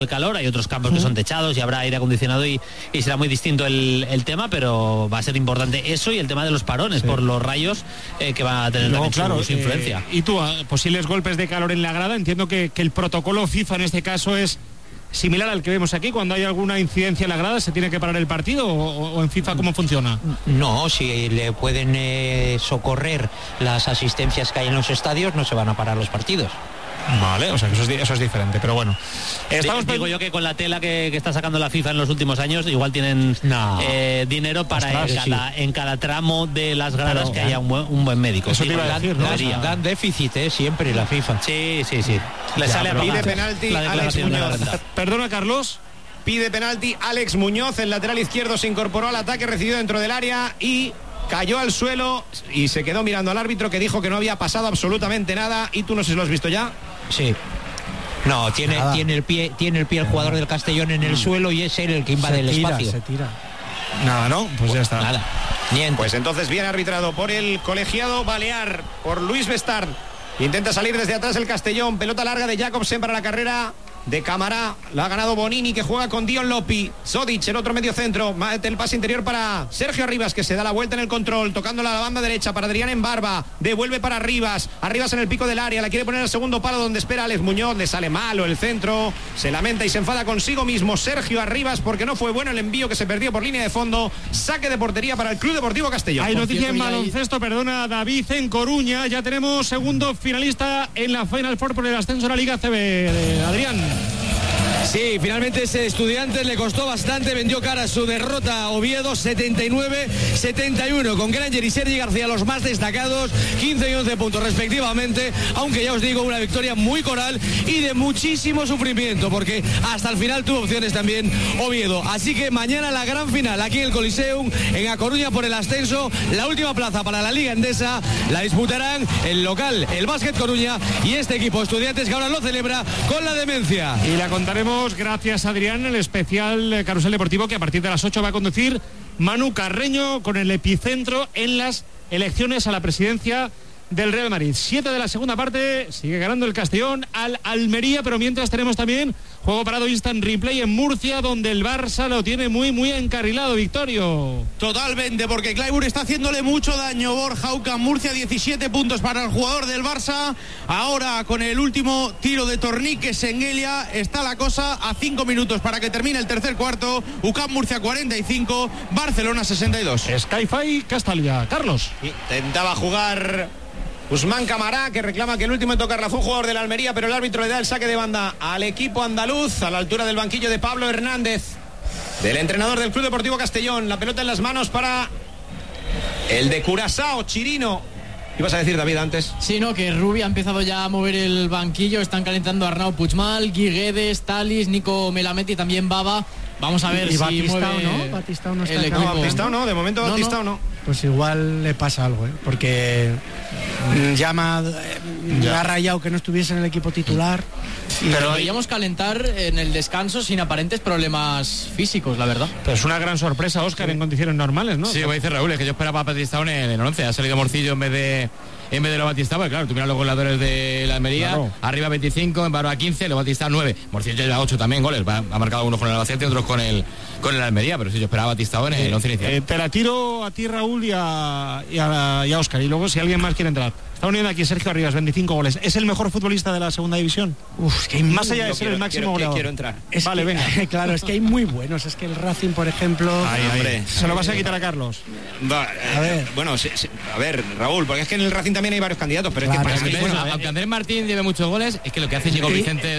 el calor, hay otros campos que son techados y habrá aire acondicionado y será muy distinto el tema, pero va a ser importante eso y el tema de los parones por los rayos que va a tener también su influencia. Y tú, posibles golpes de calor en la grada, entiendo que el protocolo FIFA en este caso es similar al que vemos aquí. Cuando hay alguna incidencia en la grada, ¿se tiene que parar el partido o en FIFA cómo funciona? No, si le pueden socorrer las asistencias que hay en los estadios, no se van a parar los partidos. Vale, o sea que eso es diferente, pero bueno. Digo yo que con la tela que está sacando la FIFA en los últimos años, igual tienen dinero para en cada tramo de las gradas que haya un buen médico. Eso te iba a decir, ¿no? Dan déficit, siempre la FIFA. Sí. Le sale a pide penalti Alex Muñoz. Perdona, Carlos. Pide penalti Alex Muñoz, el lateral izquierdo se incorporó al ataque recibido dentro del área y cayó al suelo y se quedó mirando al árbitro, que dijo que no había pasado absolutamente nada. Y tú no sé si lo has visto ya. Sí. No, tiene el pie el jugador del Castellón en el suelo y es él el que invade el espacio. Se tira. Nada, ¿no? Pues ya está. Nada. Niente. Pues entonces viene arbitrado por el colegiado balear, por Luis Bestard. Intenta salir desde atrás el Castellón. Pelota larga de Jacobsen para la carrera de Camará. La ha ganado Bonini, que juega con Dion Lopi. Zodic, el otro medio centro. Mete el pase interior para Sergio Arribas, que se da la vuelta en el control, tocando la banda derecha para Adrián en Barba. Devuelve para Arribas en el pico del área. La quiere poner al segundo palo donde espera Alex Muñoz. Le sale malo el centro. Se lamenta y se enfada consigo mismo Sergio Arribas porque no fue bueno el envío, que se perdió por línea de fondo. Saque de portería para el Club Deportivo Castellón. Hay noticia en baloncesto, perdona, David, en Coruña. Ya tenemos segundo finalista en la Final Four por el ascenso a la Liga CB. Adrián. Sí, finalmente ese Estudiantes le costó bastante, vendió cara a su derrota a Oviedo, 79-71, con Granger y Sergi García los más destacados, 15 y 11 puntos respectivamente, aunque ya os digo, una victoria muy coral y de muchísimo sufrimiento, porque hasta el final tuvo opciones también Oviedo. Así que mañana la gran final aquí en el Coliseum, en A Coruña por el ascenso, la última plaza para la Liga Endesa, la disputarán el local, el Básquet Coruña, y este equipo Estudiantes que ahora lo celebra con la demencia. Y la contaremos, gracias Adrián, el especial Carrusel Deportivo que a partir de las 8 va a conducir Manu Carreño con el epicentro en las elecciones a la presidencia del Real Madrid. 7 de la segunda parte, sigue ganando el Castellón al Almería, pero mientras tenemos también juego parado instant replay en Murcia, donde el Barça lo tiene muy encarrilado, Victorio. Totalmente, porque Clyburn está haciéndole mucho daño. Borja Ucán, Murcia, 17 puntos para el jugador del Barça. Ahora con el último tiro de Tornique Sengelia está la cosa a 5 minutos para que termine el tercer cuarto. Ucán, Murcia 45, Barcelona 62. Sky-Fi Castalia. Carlos. Intentaba jugar Usman Camará, que reclama que el último en tocarla fue un jugador de la Almería, pero el árbitro le da el saque de banda al equipo andaluz, a la altura del banquillo de Pablo Hernández, del entrenador del Club Deportivo Castellón. La pelota en las manos para el de Curazao, Chirino. ¿Ibas a decir, David, antes? Sí, no, que Rubi ha empezado ya a mover el banquillo. Están calentando Arnau Puigmal, Guiguedes, Talis, Nico Melamed y también Baba. Vamos a ver si Batistao, mueve ¿no? Batistao no está el equipo. Batistao no, de momento Batistao no. Pues igual le pasa algo, porque ya ha rayado que no estuviese en el equipo titular. Pero lo veíamos calentar en el descanso sin aparentes problemas físicos, la verdad. Pero es una gran sorpresa, Óscar, en condiciones normales, ¿no? Sí, como dice Raúl, es que yo esperaba a Batistao en el 11. Ha salido Morcillo en vez de lo Batistao, porque claro, tú miras los goleadores de la Almería, claro. Arriba 25, en Barba 15, lo Batistao 9. Morcillo lleva 8 también goles, ha marcado unos con el Albacete y otros con el Almería, pero sí, yo esperaba a Batistao en el 11 inicial. Te la tiro a ti, Raúl, y a Óscar, y luego si alguien más quiere entrar. Está uniendo aquí Sergio Arribas, 25 goles. ¿Es el mejor futbolista de la segunda división? Es que hay más allá de ser el máximo goleador. Quiero entrar. Vale, venga. Claro, es que hay muy buenos. Es que el Racing, por ejemplo... Hombre. Se lo vas a quitar a Carlos. A ver. Bueno, a ver, Raúl, porque es que en el Racing también hay varios candidatos, pero claro, es que aunque Andrés Martín lleve muchos goles, es que lo que hace Íñigo Vicente...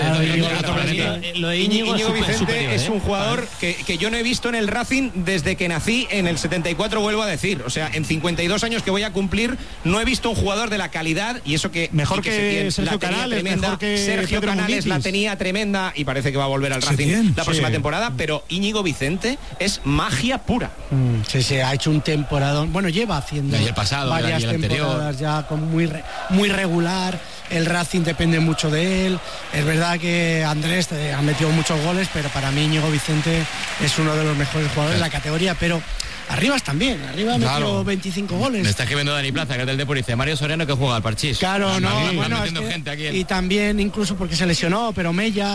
Lo de Íñigo Vicente es un jugador que yo no he visto en el Racing desde que nací en el 74, vuelvo a decir. O sea, en 52 años que voy a cumplir, no he visto un jugador de la calidad, y eso que mejor que Sergio Canales, mejor que Sergio Canales la tenía tremenda y parece que va a volver al Racing la próxima temporada, pero Íñigo Vicente es magia pura. Sí, ha hecho un temporadón. Bueno, lleva haciendo el pasado, varias temporadas ya con muy regular. El Racing depende mucho de él. Es verdad que Andrés ha metido muchos goles, pero para mí Íñigo Vicente es uno de los mejores jugadores de la categoría, pero Arribas también, ha metido 25 goles. Me está escribiendo Dani Plaza, que es del Depor, dice Mario Soriano que juega al parchís. Claro, gente aquí y también incluso porque se lesionó, pero Mella,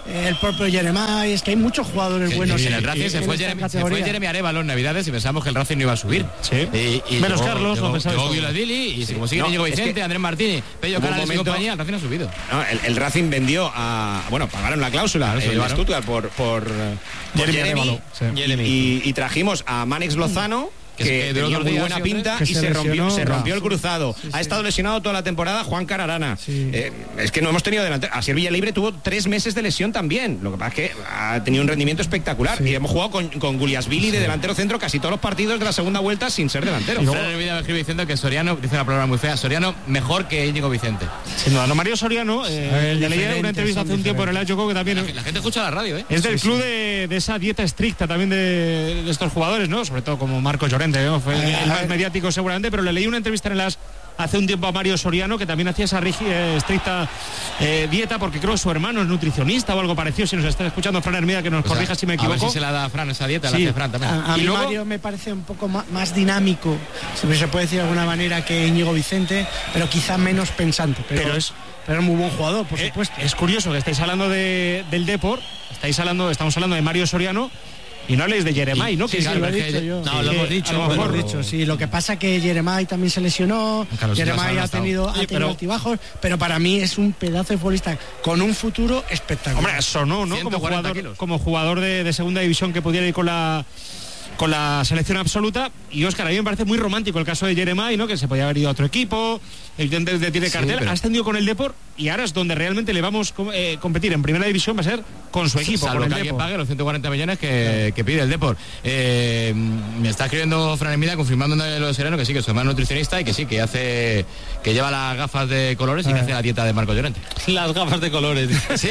el propio Jeremai, es que hay muchos jugadores buenos. En el Racing se fue Jeremy Arévalo en Navidades y pensamos que el Racing no iba a subir. Sí. Y menos Carlos, no pensaba llegó Viladili y como sigue Íñigo Vicente, Andrés Martínez, Pello Canales y compañía, el Racing ha subido. No, el Racing vendió pagaron la cláusula el Stuttgart por Jeremy, y trajimos a Manex Lozano, que tenía muy buena pinta y se rompió el cruzado. Ha estado lesionado toda la temporada Juan Cararana. Es que no hemos tenido delantero. Asier Villalibre tuvo 3 meses de lesión también. Lo que pasa es que ha tenido un rendimiento espectacular. Y hemos jugado con Guliasvili de delantero centro casi todos los partidos de la segunda vuelta sin ser delantero. Y luego en el vídeo me escribe diciendo que Soriano, dice una palabra muy fea, Soriano mejor que Íñigo Vicente. Sin duda, Mario Soriano, le leí una entrevista hace un tiempo en el Yo que también la gente escucha la radio, es del club de esa dieta estricta también de estos jugadores, ¿no? Sobre todo como Marcos Llorente, ¿no? Fue el más mediático seguramente, pero le leí una entrevista en las hace un tiempo a Mario Soriano, que también hacía esa estricta dieta, porque creo que su hermano es nutricionista o algo parecido. Si nos está escuchando Fran Hermida, que nos corrija si me equivoco. A ver si se la da a Fran esa dieta, la hace Fran también. A mí luego, Mario me parece un poco más dinámico, si se puede decir de alguna manera, que Íñigo Vicente, pero quizá menos pensante. Pero es muy buen jugador, por supuesto. Es curioso que estáis hablando del Depor, estamos hablando de Mario Soriano, y no habléis de Jeremai, ¿no? Sí, lo he dicho yo. No, lo hemos dicho. Sí, lo que pasa es que Jeremai también se lesionó, Jeremai ha tenido altibajos, pero para mí es un pedazo de futbolista con un futuro espectacular. Hombre, sonó, ¿no? Como jugador de segunda división que pudiera ir con la selección absoluta. Y Óscar, a mí me parece muy romántico el caso de Jeremai, ¿no? Que se podía haber ido a otro equipo, evidentemente tiene cartel, ha ascendido con el Depor y ahora es donde realmente le vamos a competir en primera división, va a ser con su equipo. Salvo con que alguien pague los 140 millones que pide el Depor. Me está escribiendo Fran Hermida confirmando lo de Sereno, que sí, que su hermano nutricionista y que sí, que lleva las gafas de colores y que hace la dieta de Marco Llorente. Las gafas de colores. Sí,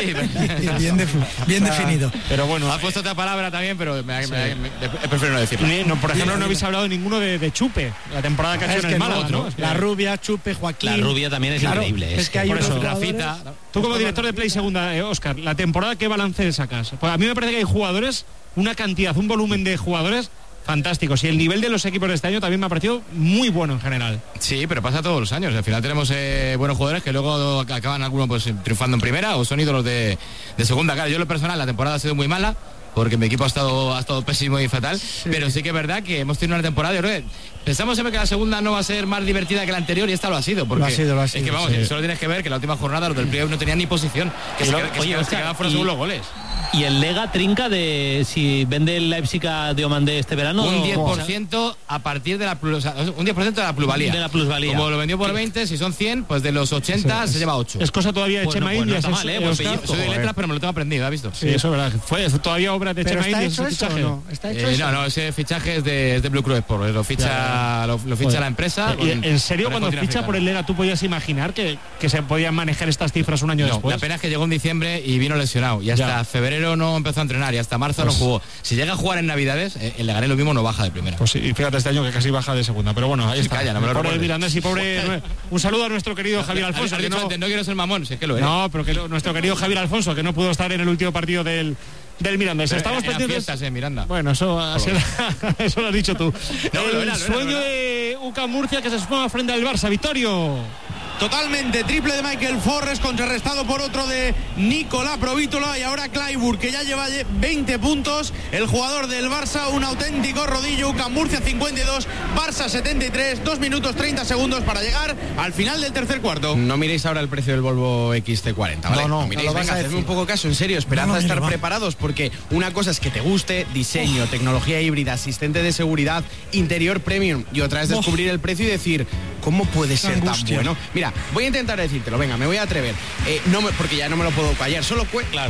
bien definido. Pero bueno, ha puesto otra palabra también, pero prefiero no decirlo. Por ejemplo, no habéis hablado ninguno de Chupe, la temporada que ha hecho en el Málaga, ¿no? La Rubia, Chupe, Joaquín. La Rubia también es increíble. Es que hay por eso, Rafita. Tú como director de Play Segunda, Óscar, la temporada, ¿qué balance sacas? Pues a mí me parece que hay jugadores, una cantidad, un volumen de jugadores fantásticos, y el nivel de los equipos de este año también me ha parecido muy bueno en general. Sí, pero pasa todos los años. Al final tenemos buenos jugadores que luego acaban algunos pues triunfando en primera o son ídolos de segunda. Claro, yo en lo personal la temporada ha sido muy mala, porque mi equipo ha estado pésimo y fatal, pero sí que es verdad que hemos tenido una temporada, yo creo que pensamos siempre que la segunda no va a ser más divertida que la anterior, y esta lo ha sido, porque lo ha sido, es que vamos, solo tienes que ver que la última jornada los del playoff no tenían ni posición, que se quedaban fuera según los goles. ¿Y el Lega trinca de si vende el Leipzig a Diomandé este verano? Un 10% a partir de la un 10% de la plusvalía. De la plusvalía. Como lo vendió por 20, si son 100, pues de los 80 se lleva 8. Es cosa todavía de Chema Indias. No está mal, soy de letras, pero me lo tengo aprendido, ¿has visto? Sí, eso es verdad. Fue todavía obra de Chema Indias ese fichaje. ¿Está hecho eso? No, ese fichaje es de Blue Cruz Sport. Lo ficha la empresa. ¿En serio cuando ficha por el Lega tú podías imaginar que se podían manejar estas cifras un año después? La pena es que llegó en diciembre y vino lesionado. Y hasta febrero no empezó a entrenar y hasta marzo no jugó. Si llega a jugar en Navidades, el Leganés lo mismo no baja de primera. Pues sí, y fíjate este año que casi baja de segunda. Pero bueno, ahí está. Calla, no me lo pobre Mirandés y pobre. Un saludo a nuestro querido Javier Alfonso. No quiero ser mamón, si es que lo es. No, pero que nuestro querido Javier Alfonso, que no pudo estar en el último partido del Mirandés. Estamos pendientes. Fiestas, Miranda. Bueno, eso lo has dicho tú. El sueño de UCAM Murcia, que se suma frente al Barça. Vittorio. Totalmente, triple de Michael Forres, contrarrestado por otro de Nicolás Provítola, y ahora Clayburgh, que ya lleva 20 puntos, el jugador del Barça, un auténtico rodillo. UCAM Murcia 52, Barça 73, 2 minutos 30 segundos para llegar al final del tercer cuarto. No miréis ahora el precio del Volvo XC40, ¿vale? No miréis, venga, hacedme un poco caso, en serio, esperad a estar preparados, porque una cosa es que te guste, diseño, tecnología híbrida, asistente de seguridad, interior premium, y otra es descubrir el precio y decir, ¿cómo puede ser tan bueno? Mira, voy a intentar decírtelo, venga, me voy a atrever. Porque ya no me lo puedo callar, solo Claro.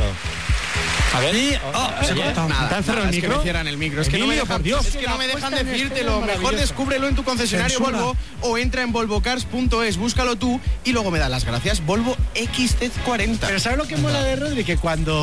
A ver. Nada, es que me cierran el micro. Es que no me dejan, decírtelo. Mejor descúbrelo en tu concesionario Volvo o entra en volvocars.es, búscalo tú y luego me das las gracias. Volvo XC40. Pero ¿sabes lo que mola de Rodri? Que cuando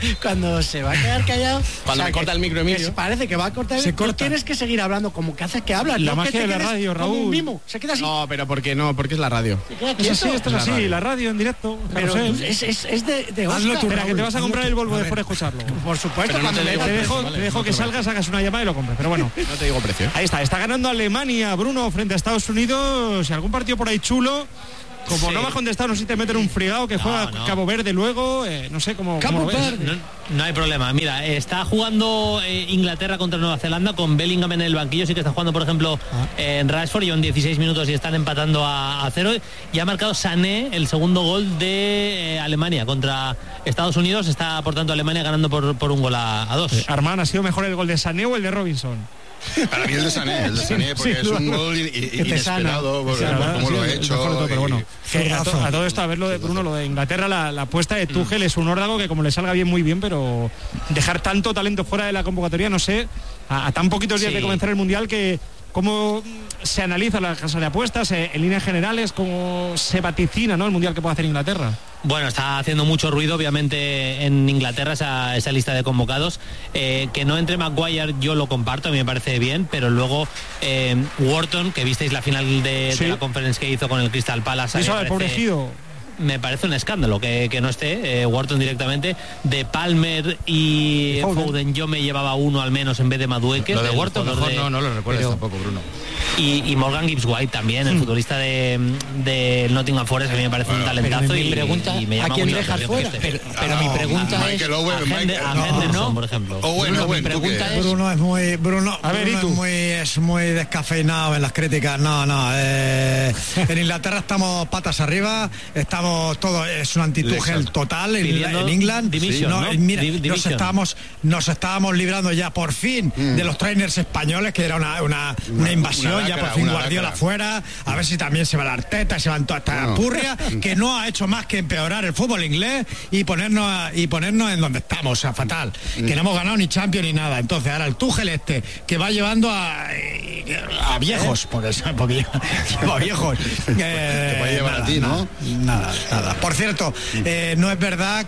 se va a quedar callado, cuando me corta el micro, Emilio, parece que va a cortar, tú tienes que seguir hablando como que haces que hablas. La magia de la radio, Raúl. Un mimo. Se queda así. No, pero ¿por qué no? Porque es la radio. Esto es así, la radio en directo. Pero es de Oscar. Espera, que te vas a comprar el Volvo después de escucharlo. Por supuesto, cuando te dejo que salgas, hagas una llamada y lo compres. Pero bueno, no te digo precio. Ahí está ganando Alemania, Bruno, frente a Estados Unidos. Y algún partido por ahí chulo. Como no me ha contestado, no sé si te meten un frigado que juega Cabo Verde luego, no sé cómo Cabo lo ves. Verde. No hay problema. Mira, está jugando Inglaterra contra Nueva Zelanda con Bellingham en el banquillo. Sí que está jugando, por ejemplo, en Rashford. Llevan 16 minutos y están empatando a 0. Y ha marcado Sané el segundo gol de Alemania contra Estados Unidos. Está, por tanto, Alemania ganando por un gol a 2. Armán, ¿ha sido mejor el gol de Sané o el de Robinson? Para mí el de Sané, porque es un gol inesperado por cómo lo ha hecho. Todo, pero bueno, a todo esto, a ver lo de Bruno, lo de Inglaterra, la apuesta de Tuchel es un órdago que como le salga bien, muy bien, pero dejar tanto talento fuera de la convocatoria, no sé, a tan poquitos días de comenzar el Mundial, que cómo se analiza la casa de apuestas, en líneas generales, cómo se vaticina, ¿no?, el Mundial que puede hacer Inglaterra. Bueno, está haciendo mucho ruido, obviamente, en Inglaterra esa lista de convocados. Que no entre Maguire, yo lo comparto, a mí me parece bien, pero luego Wharton, que visteis la final de la conferencia que hizo con el Crystal Palace. Eso, pobrecido. Me parece un escándalo que no esté Wharton directamente. De Palmer y Foden yo me llevaba uno al menos en vez de Madueke. Lo de Wharton mejor no lo recuerdas tampoco, Bruno. Y Morgan Gibbs-White también, el futbolista de Nottingham Forest, a mí me parece un talentazo. Mi pregunta, y me llama ¿a quién dejas fuera? Pero mi pregunta es a Henderson, por ejemplo. Mi pregunta es... Bruno es muy descafeinado en las críticas. En Inglaterra estamos patas arriba, estamos todos, es un anti-Tuchel total en England. Nos estábamos librando ya por fin de los trainers españoles, que era una invasión. Ya por fin Guardiola fuera, a ver si también se va la Arteta, se van todas estas purrias, que no ha hecho más que empeorar el fútbol inglés y ponernos en donde estamos, o sea, fatal, que no hemos ganado ni Champions ni nada. Entonces ahora el Tuchel que va llevando a viejos, porque lleva viejos, te puede llevar a ti, ¿no? Nada. Por cierto, no es verdad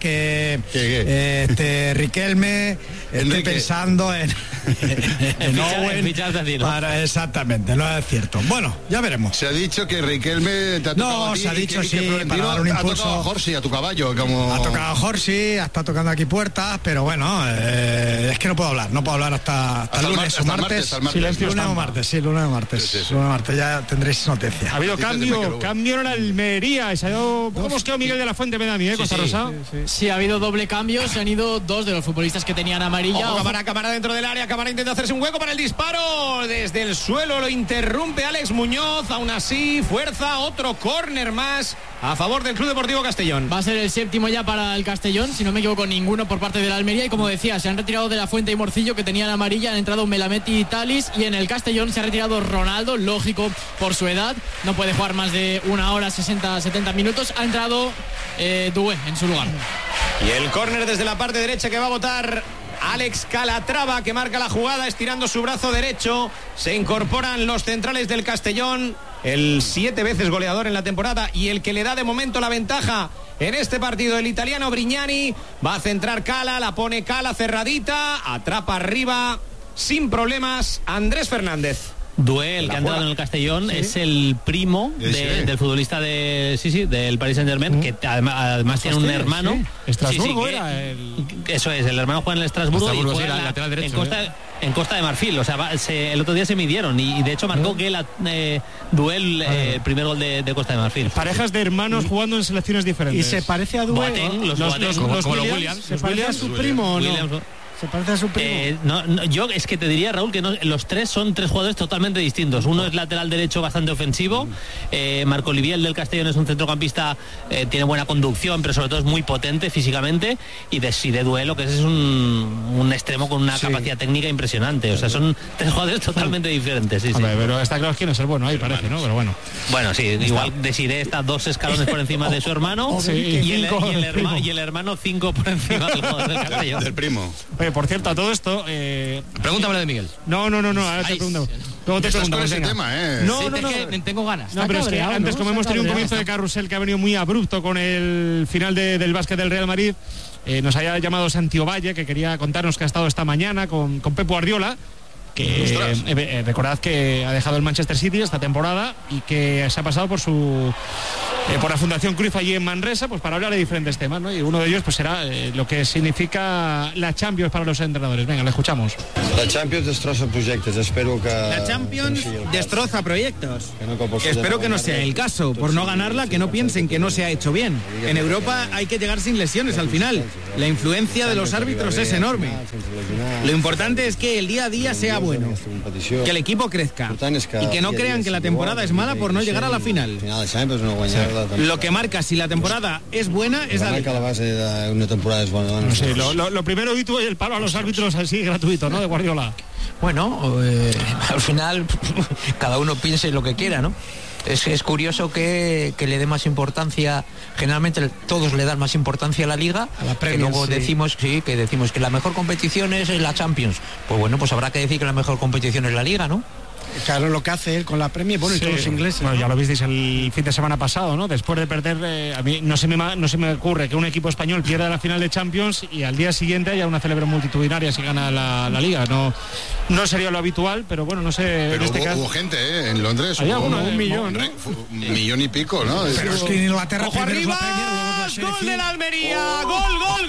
que Riquelme esté pensando en Owen exactamente, no es cierto. Bueno, ya veremos. Se ha dicho que Riquelme te ha tocado a ti, se ha dicho para dar un impulso. Ha tocado a Jorsi, a tu caballo, como... Ha tocado a Jorsi, está tocando aquí puertas, pero bueno, es que no puedo hablar hasta el lunes o martes. Lunes o martes, ya tendréis noticias. Ha habido cambio en la Almería. ¿Cómo os quedó Miguel de la Fuente? Me da a mí, Costa Rosa. Sí, ha habido doble cambio, se han ido dos de los futbolistas que tenían amarilla. Cámara dentro del área, Cámara intenta hacerse un hueco para el disparo, desde el suelo lo interrumpe Alex Muñoz, aún así fuerza, otro córner más a favor del Club Deportivo Castellón. Va a ser el séptimo ya para el Castellón, si no me equivoco, ninguno por parte de la Almería, y como decía, se han retirado de la Fuente y Morcillo, que tenían amarilla, han entrado Melamed y Talis, y en el Castellón se ha retirado Ronaldo, lógico por su edad, no puede jugar más de 1 hora 60-70 minutos, ha entrado Doué en su lugar. Y el córner desde la parte derecha que va a botar Alex Calatrava, que marca la jugada estirando su brazo derecho. Se incorporan los centrales del Castellón, el 7 veces goleador en la temporada y el que le da de momento la ventaja en este partido, el italiano Brignani. Va a centrar Cala, la pone Cala cerradita, atrapa arriba sin problemas Andrés Fernández. Doué, el que ha entrado en el Castellón, es el primo del futbolista del Paris Saint-Germain, que además tiene un hermano. Estrasburgo eso es, el hermano juega en el Estrasburgo y juega lateral derecho, en Costa de Marfil. O sea, el otro día se midieron y de hecho marcó que Doué el primer gol de Costa de Marfil. Parejas de hermanos jugando en selecciones diferentes. ¿Y se parece a Doué? Los Williams. ¿Se parece a su primo o no? ¿Se parece a su primo? Yo es que te diría, Raúl, que los tres son tres jugadores totalmente distintos. Uno es lateral derecho bastante ofensivo. Marco Olivier, el del Castellón, es un centrocampista, tiene buena conducción, pero sobre todo es muy potente físicamente. Y de duelo, que es un extremo con una capacidad técnica impresionante. O sea, son tres jugadores totalmente diferentes. Pero está claro que no es el bueno ahí, parece, ¿no? Pero bueno. Bueno, sí, igual Desiré está 2 escalones por encima de su hermano y el hermano 5 por encima del jugador del Castellón. Del primo. Por cierto, a todo esto... Pregúntame de Miguel. No, ahora te pregunto. Luego te preguntamos, ese tema, No, tengo ganas. No, pero es que antes, como hemos tenido un comienzo de carrusel que ha venido muy abrupto con el final del básquet del Real Madrid, nos haya llamado Santi Ovalle, que quería contarnos que ha estado esta mañana con Pep Guardiola, que recordad que ha dejado el Manchester City esta temporada y que se ha pasado por su por la Fundación Cruyff allí en Manresa, pues para hablar de diferentes temas, ¿no? Y uno de ellos pues será lo que significa la Champions para los entrenadores. Venga, le escuchamos. La Champions destroza proyectos, espero que... La Champions destroza proyectos. Espero que no sea el caso. Por no ganarla, que no piensen que no se ha hecho bien. En Europa hay que llegar sin lesiones al final. La influencia de los árbitros es enorme. Lo importante es que el día a día sea bueno, que el equipo crezca y que no crean que la temporada es mala por no llegar a la final. Lo que marca si la temporada es buena es la liga. No sé, lo primero, y tú, el palo a los árbitros así gratuito, ¿no? De Guardiola. Bueno, al final cada uno piense lo que quiera, ¿no? Es curioso que le dé más importancia, generalmente todos le dan más importancia a la Liga, a la Premier, que luego decimos que la mejor competición es la Champions. Pues bueno, pues habrá que decir que la mejor competición es la Liga, ¿no? Claro, lo que hace él con la Premier, bueno, sí, y todos los ingleses. Bueno, ya lo visteis el fin de semana pasado, ¿no? Después de perder, a mí no se me ocurre que un equipo español pierda la final de Champions y al día siguiente haya una celebración multitudinaria si gana la Liga. No sería lo habitual, pero bueno, no sé. Pero en este hubo, caso hubo gente, en Londres. Había hubo un millón, ¿no? Un millón y pico, ¿no? Pero es que en Inglaterra ¡ojo arriba! ¡Gol del Almería! ¡Gol!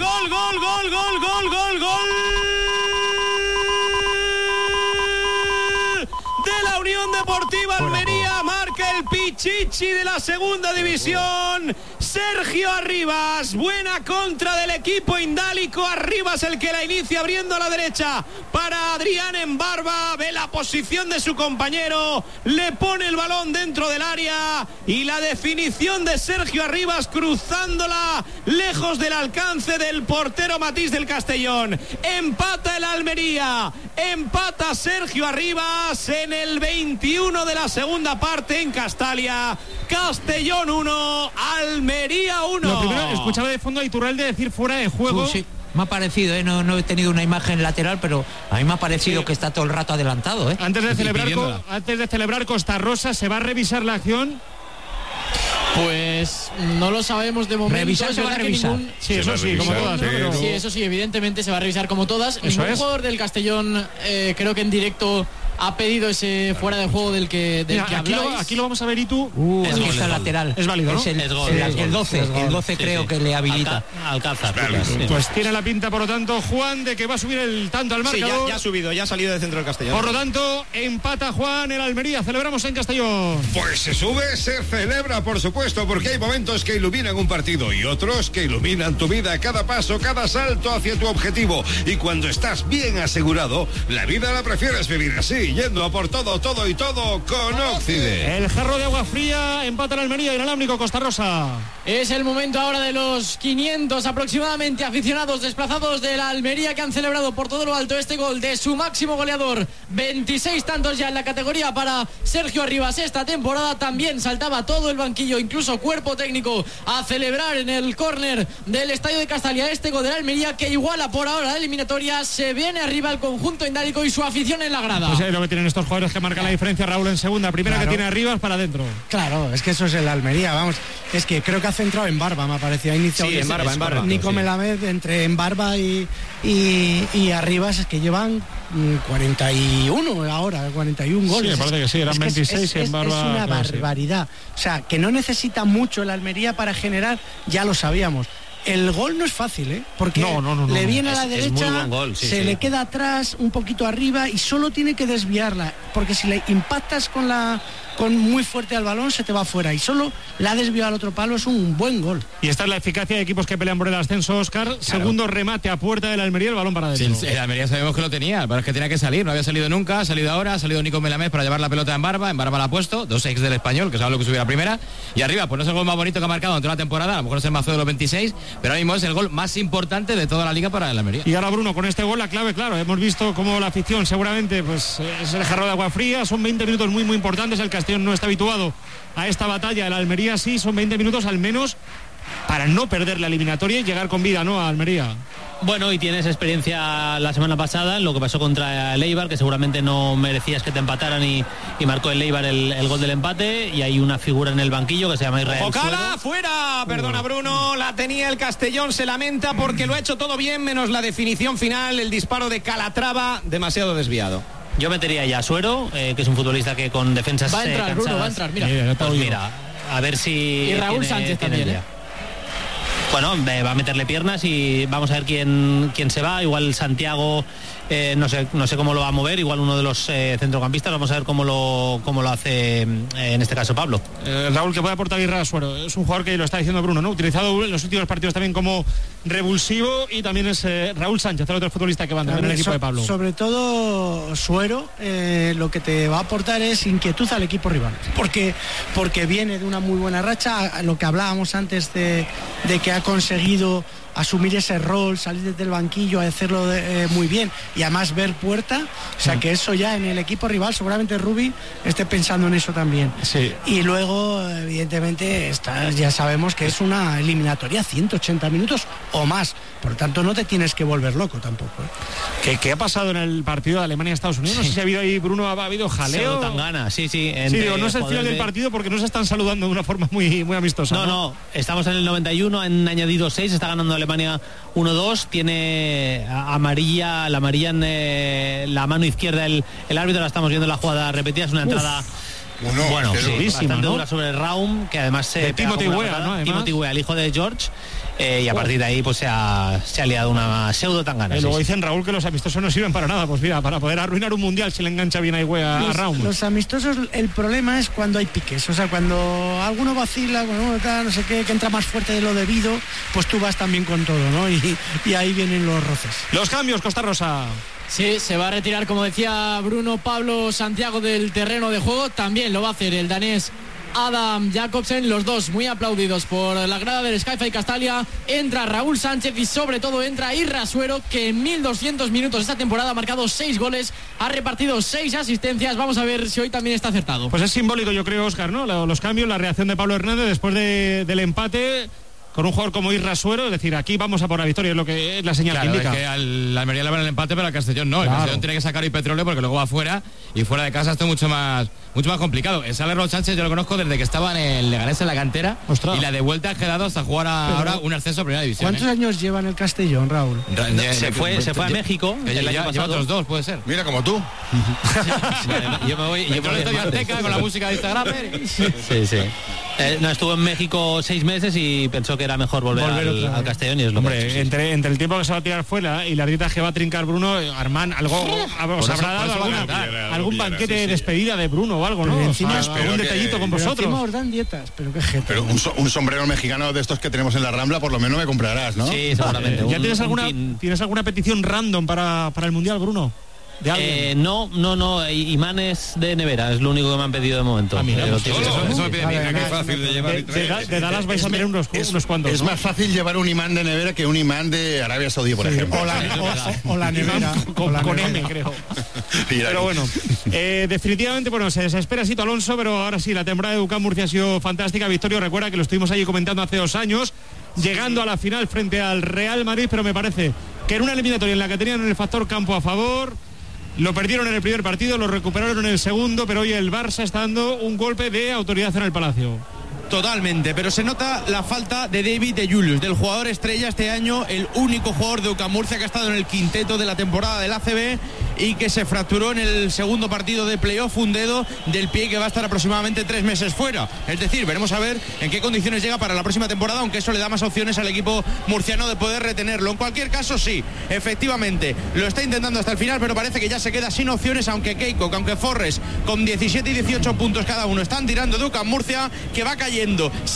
De la Unión Deportiva Almería, marca el Pichichi de la segunda división, Sergio Arribas. Buena contra del equipo indálico. Arribas el que la inicia abriendo a la derecha para Adrián en Barba, ve la posición de su compañero, le pone el balón dentro del área y la definición de Sergio Arribas cruzándola lejos del alcance del portero Matís del Castellón. Empata el Almería, empata Sergio Arribas en el 21 de la segunda parte en Castalia. Castellón 1, Almería 1. Lo primero, escuchaba de fondo a Iturralde decir fuera de juego. Sí. Me ha parecido, no he tenido una imagen lateral, pero a mí me ha parecido que está todo el rato adelantado. Antes de celebrar Costa Rosa, ¿se va a revisar la acción? Pues no lo sabemos de momento. Revisar se va a revisar. Sí, eso sí, como todas. Pero... Sí, eso sí, evidentemente se va a revisar como todas. Ningún jugador del Castellón, creo que en directo ha pedido ese fuera de juego del que habláis. Aquí lo vamos a ver y tú. Es que está lateral. Es válido, ¿no? Es el 12 creo que le habilita. Alcázar. Pues tiene la pinta, por lo tanto, Juan, de que va a subir el tanto al marcador. Sí, ya ha subido, ya ha salido del centro del Castellón. Por lo tanto, empata Juan el Almería. Celebramos en Castellón. Pues se sube, se celebra, por supuesto, porque hay momentos que iluminan un partido y otros que iluminan tu vida, cada paso, cada salto hacia tu objetivo. Y cuando estás bien asegurado, la vida la prefieres vivir así, yendo a por todo con Óccide. El jarro de agua fría, empata el Almería, inalámbrico Costa Rosa. Es el momento ahora de los 500 aproximadamente aficionados desplazados de la Almería que han celebrado por todo lo alto este gol de su máximo goleador. 26 tantos ya en la categoría para Sergio Arribas esta temporada. También saltaba todo el banquillo, incluso cuerpo técnico, a celebrar en el córner del estadio de Castalia este gol de la Almería que iguala por ahora la eliminatoria. Se viene arriba el conjunto indálico y su afición en la grada. Pues es lo que tienen estos jugadores que marcan la diferencia, Raúl, en segunda. Primera que tiene Arribas para adentro. Claro, es que eso es el Almería, vamos. Es que creo que ha centrado en Barba, me ha parecido. Ha iniciado en Barba. Nico Melamed entre en Barba y Arribas, es que llevan 41 ahora, 41 goles. Sí, me parece que sí, eran 26 en Barba. Es una barbaridad. O sea, que no necesita mucho el Almería para generar, ya lo sabíamos. El gol no es fácil, porque le viene a la derecha, le queda atrás, un poquito arriba y solo tiene que desviarla, porque si le impactas con muy fuerte al balón se te va fuera y solo la ha desviado al otro palo. Es un buen gol. Y esta es la eficacia de equipos que pelean por el ascenso, Óscar. Claro. Segundo remate a puerta del Almería, el balón para adentro. Sí, el Almería sabemos que lo tenía, pero es que tenía que salir, no había salido nunca, ha salido ahora, ha salido Nico Melamed para llevar la pelota en Barba la ha puesto, 2 ex del Español, que sabe lo que subió la primera, y arriba, pues no es el gol más bonito que ha marcado en toda la temporada, a lo mejor es el mazo de los 26, pero ahora mismo es el gol más importante de toda la liga para el Almería. Y ahora, Bruno, con este gol la clave, claro, hemos visto cómo la afición seguramente pues es el jarro de agua fría, son 20 minutos muy importantes, el Castellón no está habituado a esta batalla, el Almería sí, son 20 minutos al menos para no perder la eliminatoria y llegar con vida, ¿no?, a Almería. Bueno, y tienes experiencia la semana pasada en lo que pasó contra el Eibar, que seguramente no merecías que te empataran y marcó el Eibar el gol del empate, y hay una figura en el banquillo que se llama Israel Ocala, fuera, perdona Bruno, la tenía el Castellón, se lamenta porque lo ha hecho todo bien, menos la definición final, el disparo de Calatrava, demasiado desviado. Yo metería ya a Suero, que es un futbolista que con defensas va a entrar, cansadas, Bruno, va a entrar, mira. Pues mira, a ver si... Y Raúl Sánchez también, Bueno, va a meterle piernas y vamos a ver quién se va. Igual Santiago, no sé cómo lo va a mover. Igual uno de los centrocampistas. Vamos a ver cómo lo hace en este caso Pablo. Raúl, que puede aportar Irrasuero. Es un jugador que lo está diciendo Bruno, ¿no? Utilizado en los últimos partidos también como revulsivo, y también es Raúl Sánchez, el otro futbolista que va en el equipo de Pablo. Sobre todo Suero, lo que te va a aportar es inquietud al equipo rival, porque viene de una muy buena racha, lo que hablábamos antes de que ha conseguido asumir ese rol, salir desde el banquillo, a hacerlo muy bien y además ver puerta, o sea que eso ya en el equipo rival seguramente Rubi esté pensando en eso también. Sí. Y luego evidentemente ya sabemos que es una eliminatoria 180 minutos o más, por lo tanto no te tienes que volver loco tampoco. ¿Qué ha pasado en el partido de Alemania-Estados Unidos? No sé si ha habido ahí, Bruno, ha habido jaleo. Tangana, sí. Sí, o no es el final del partido porque no se están saludando de una forma muy amistosa. No, estamos en el 91, han añadido 6, está ganando Alemania 1-2, tiene la amarilla en la mano izquierda el árbitro, la estamos viendo en la jugada repetida, es una entrada... bastante dura sobre el Raum, que además se Timothy Weah, ¿no? Timothy Weah, el hijo de George, y a partir de ahí pues se ha liado una pseudo tangana. Luego dicen, Raúl, que los amistosos no sirven para nada. Pues mira, para poder arruinar un mundial si le engancha bien a Weah a Raum. Los amistosos, el problema es cuando hay piques, o sea, cuando alguno vacila, cuando uno está, no sé qué, que entra más fuerte de lo debido, pues tú vas también con todo, ¿no? Y ahí vienen los roces. Los cambios, Costa Rosa. Sí, se va a retirar, como decía Bruno, Pablo Santiago del terreno de juego. También lo va a hacer el danés Adam Jacobsen, los dos muy aplaudidos por la grada del Sky Castalia. Entra Raúl Sánchez y sobre todo entra Irrasuero, que en 1200 minutos esta temporada ha marcado 6 goles, ha repartido 6 asistencias. Vamos a ver si hoy también está acertado. Pues es simbólico, yo creo, Óscar, ¿no? Los cambios, la reacción de Pablo Hernández después del empate con un jugador como Irrasuero, es decir, aquí vamos a por la victoria, es lo que es la señal que indica. Es que al Almería le van el empate, pero al Castellón no. El Castellón tiene que sacar hoy Petróleo porque luego va afuera, y fuera de casa esto es mucho más complicado. El Raúl Sánchez yo lo conozco desde que estaba en el Leganés en la cantera. Ostras. Y la de vuelta ha quedado hasta jugar ahora un ascenso a primera división. ¿Cuántos años lleva en el Castellón, Raúl? Se fue a México. Lleva otros 2, puede ser. Mira, como tú. Yo me voy. Con la música de Instagram. Sí. No, estuvo en México 6 meses y pensó que era mejor volver al Castellón, y es lo que entre el tiempo que se va a tirar fuera y las dietas que va a trincar Bruno, Armán, os habrá dado algún banquete de despedida de Bruno o algo, ¿no? Encima, algún detallito con vosotros. Encima os dan dietas, pero qué gente. Pero un sombrero mexicano de estos que tenemos en la Rambla por lo menos me comprarás, ¿no? Sí, seguramente. ¿Ya tienes alguna petición random para el Mundial, Bruno? No, imanes de nevera es lo único que me han pedido de momento. Eso me pide mi hija, que es fácil de llevar y traer. De Dallas vais a tener unos cuantos. Es más fácil llevar un imán de nevera que un imán de Arabia Saudí, por ejemplo. O la nevera. Con M, creo. Pero bueno, definitivamente, se desespera Sito Alonso, pero ahora sí, la temporada de UCAM Murcia ha sido fantástica. Victorio, recuerda que lo estuvimos allí comentando hace 2 años, llegando a la final frente al Real Madrid, pero me parece que era una eliminatoria en la que tenían el factor campo a favor. Lo perdieron en el primer partido, lo recuperaron en el segundo, pero hoy el Barça está dando un golpe de autoridad en el Palacio. Totalmente, pero se nota la falta de David de Julius, del jugador estrella este año, el único jugador de UCAM Murcia que ha estado en el quinteto de la temporada del ACB y que se fracturó en el segundo partido de playoff un dedo del pie, que va a estar aproximadamente 3 meses fuera. Es decir, veremos a ver en qué condiciones llega para la próxima temporada, aunque eso le da más opciones al equipo murciano de poder retenerlo. En cualquier caso, sí, efectivamente, lo está intentando hasta el final, pero parece que ya se queda sin opciones, aunque Keiko, aunque Forres, con 17 y 18 puntos cada uno, están tirando de UCAM Murcia, que va cayendo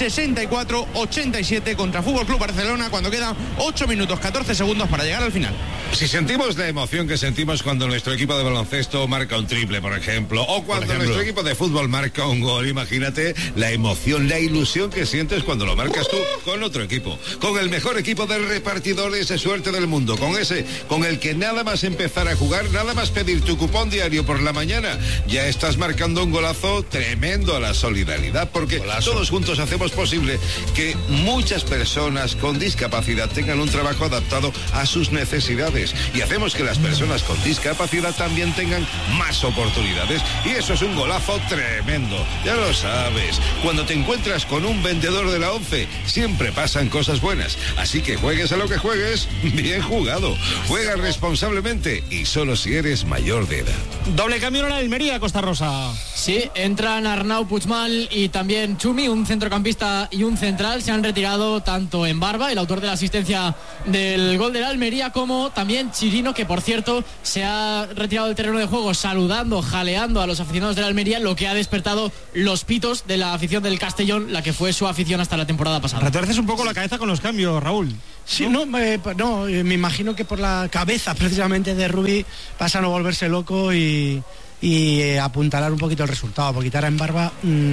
64-87 contra Fútbol Club Barcelona cuando quedan 8 minutos 14 segundos para llegar al final. Si sentimos la emoción que sentimos cuando nuestro equipo de baloncesto marca un triple, por ejemplo, o cuando nuestro equipo de fútbol marca un gol, imagínate la emoción, la ilusión que sientes cuando lo marcas tú con otro equipo, con el mejor equipo de repartidores de suerte del mundo, con el que nada más empezar a jugar, nada más pedir tu cupón diario por la mañana, ya estás marcando un golazo tremendo a la solidaridad, porque todos juntos hacemos posible que muchas personas con discapacidad tengan un trabajo adaptado a sus necesidades, y hacemos que las personas con discap discapacidad también tengan más oportunidades. Y eso es un golazo tremendo. Ya lo sabes, cuando te encuentras con un vendedor de la ONCE, siempre pasan cosas buenas. Así que juegues a lo que juegues, bien jugado. Juega responsablemente y solo si eres mayor de edad. Doble cambio en la Almería, Costa Rosa. Sí, entran Arnau Puigmal y también Chumi, un centrocampista y un central. Se han retirado tanto en Barba, el autor de la asistencia del gol de la Almería, como también Chirino, que por cierto se ha retirado del terreno de juego saludando, jaleando a los aficionados de la Almería, lo que ha despertado los pitos de la afición del Castellón, la que fue su afición hasta la temporada pasada. Retuerces un poco la cabeza con los cambios, Raúl. Sí, no, me imagino que por la cabeza precisamente de Rubí pasa a no volverse loco y apuntalar un poquito el resultado, porque quitar en Barba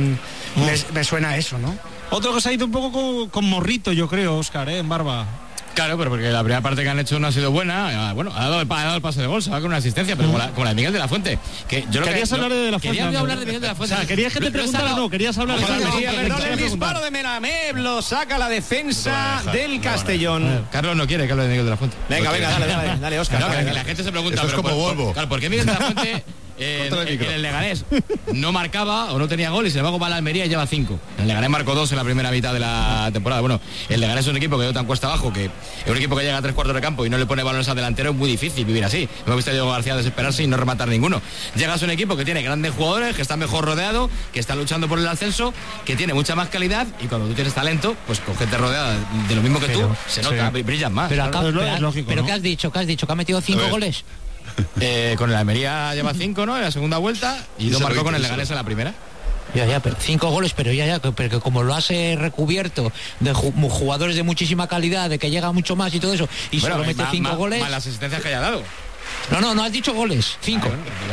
me suena a eso, ¿no? Otro que se ha ido un poco con morrito, yo creo, Óscar, en Barba. Claro, pero porque la primera parte que han hecho no ha sido buena. Bueno, ha dado el pase de gol, se va con una asistencia, pero como la de Miguel de la Fuente. Que yo querías hablar de la Fuente. Quería hablar de Miguel de la Fuente. O sea, querías que te preguntara o no, querías hablar de Perdón, el disparo de Melamed lo saca la defensa del Castellón. Carlos no quiere que hable de Miguel de la Fuente. Venga, dale, Óscar. No, que la gente se pregunta. Eso es como Volvo. Claro, ¿por qué Miguel de la Fuente el Leganés no marcaba o no tenía gol y sin embargo va a la Almería y lleva 5? El Leganés marcó 2 en la primera mitad de la temporada. Bueno, el Leganés es un equipo que tan cuesta abajo, que es un equipo que llega a 3 cuartos de campo y no le pone balones al delantero. Es muy difícil vivir así. Hemos visto a Diego García desesperarse y no rematar ninguno. Llegas a un equipo que tiene grandes jugadores, que está mejor rodeado, que está luchando por el ascenso, que tiene mucha más calidad, y cuando tú tienes talento, pues con gente rodeada de lo mismo que tú, se nota, brillas más. Pero acá, es lógico, ¿pero ¿no? ¿Qué has dicho? ¿Que ha metido 5 goles? Con el Almería lleva 5, ¿no? En la segunda vuelta, y 2 marcó con el Leganés en la primera. Ya, pero 5 goles, pero pero que como lo has recubierto de jugadores de muchísima calidad, de que llega mucho más y todo eso, y bueno, solo mete 5 goles. Más las asistencias que haya dado. No has dicho goles, 5.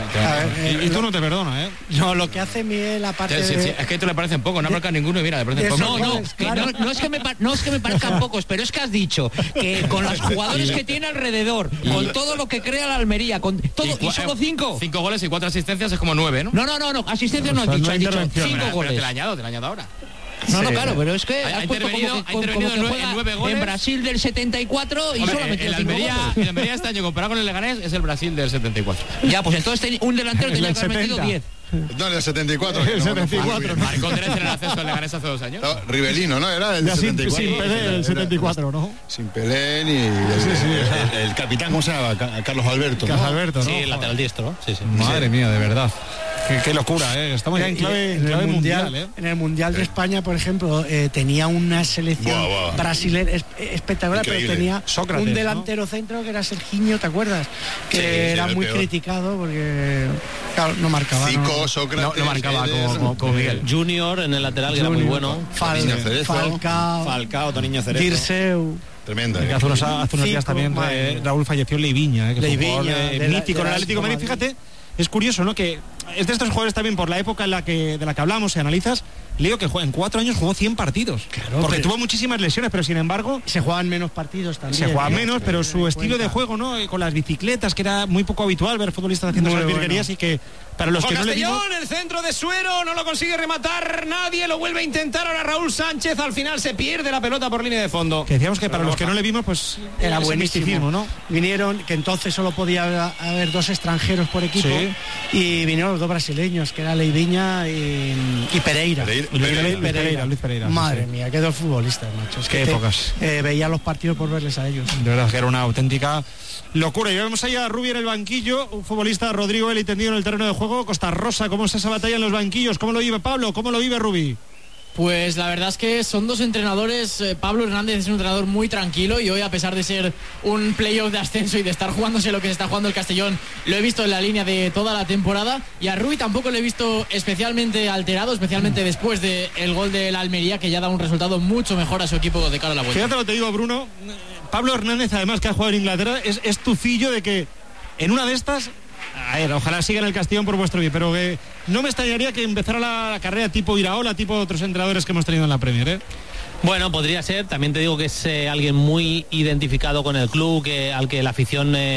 Y tú no te perdonas, ¿eh? No, lo que hace Miguel, aparte es que a tú le parecen poco, no ha marcado ninguno y mira, le parecen poco. No es que me parezcan pocos, pero es que has dicho que con los jugadores que tiene alrededor, con todo lo que crea la Almería, con todo, y solo 5. 5 goles y 4 asistencias es como 9, ¿no? No, asistencias no has dicho, has dicho 5 goles. Te la añado ahora. No, claro, pero es que ha intervenido en 9 goles. En Brasil del 74 y solo metió 5 goles. El Almería este año, comparado con el Leganés, es el Brasil del 74. Ya, pues entonces un delantero tenía que haber metido 10. No, en el 74. El 74. Marcó 3 en el ascenso del Leganés hace 2 años. Rivelino, ¿no? Era el 74. Sin Pelé, el 74, ¿no? Sin Pelé ni el capitán, ¿cómo se llama? Carlos Alberto. Carlos Alberto, ¿no? Sí, el lateral diestro. Sí. Madre mía, de verdad. Qué locura, ¿eh? Estamos ya en clave mundial, ¿eh? En el Mundial de España, por ejemplo, tenía una selección brasileña espectacular, increíble. Pero tenía Sócrates, un delantero centro que era Serginho, ¿te acuerdas? Que era muy criticado porque claro, no marcaba. Zico, Sócrates, no marcaba como Miguel. Junior en el lateral, que era muy bueno. Falcao, Toniño Cerezo. Dirceu. Tremenda. Hace unos días también Raúl falleció Leiviña, que Leiviña, fue mítico en el Atlético de Madrid. Fíjate, es curioso, ¿no? Que es de estos jugadores también por la época de la que hablamos, si analizas, leo que en 4 años jugó 100 partidos. Claro, porque tuvo muchísimas lesiones, pero sin embargo... Se jugaban menos partidos también. Se jugaban menos, pero su estilo de juego, ¿no? Con las bicicletas, que era muy poco habitual ver futbolistas haciendo esas virguerías, y que para los que no le vimos... el centro de Suero, no lo consigue rematar nadie, lo vuelve a intentar ahora Raúl Sánchez, al final se pierde la pelota por línea de fondo. Que decíamos que para los que no le vimos, pues era buenísimo, ¿no? Vinieron, que entonces solo podía haber 2 extranjeros por equipo, y vinieron los 2 brasileños, que era Leiviña y Pereira. Luis Pereira. Madre mía, qué 2 futbolistas, macho. Es qué épocas. Veía los partidos por verles a ellos. De verdad que era una auténtica locura. Y vemos ahí a Rubi en el banquillo, un futbolista, Rodrigo Eli, tendido en el terreno de juego. Costa Rosa, ¿cómo es esa batalla en los banquillos? ¿Cómo lo vive Pablo? ¿Cómo lo vive Rubi? Pues la verdad es que son 2 entrenadores. Pablo Hernández es un entrenador muy tranquilo, y hoy, a pesar de ser un playoff de ascenso y de estar jugándose lo que se está jugando el Castellón, lo he visto en la línea de toda la temporada. Y a Rui tampoco lo he visto especialmente alterado, especialmente después del gol de la Almería, que ya da un resultado mucho mejor a su equipo de cara a la vuelta. Fíjate lo que te digo, Bruno. Pablo Hernández, además, que ha jugado en Inglaterra, es tufillo de que en una de estas... A ver, ojalá siga en el Castellón por vuestro bien, pero que no me extrañaría que empezara la carrera tipo Iraola, tipo otros entrenadores que hemos tenido en la Premier, ¿eh? Bueno, podría ser. También te digo que es alguien muy identificado con el club, al que la afición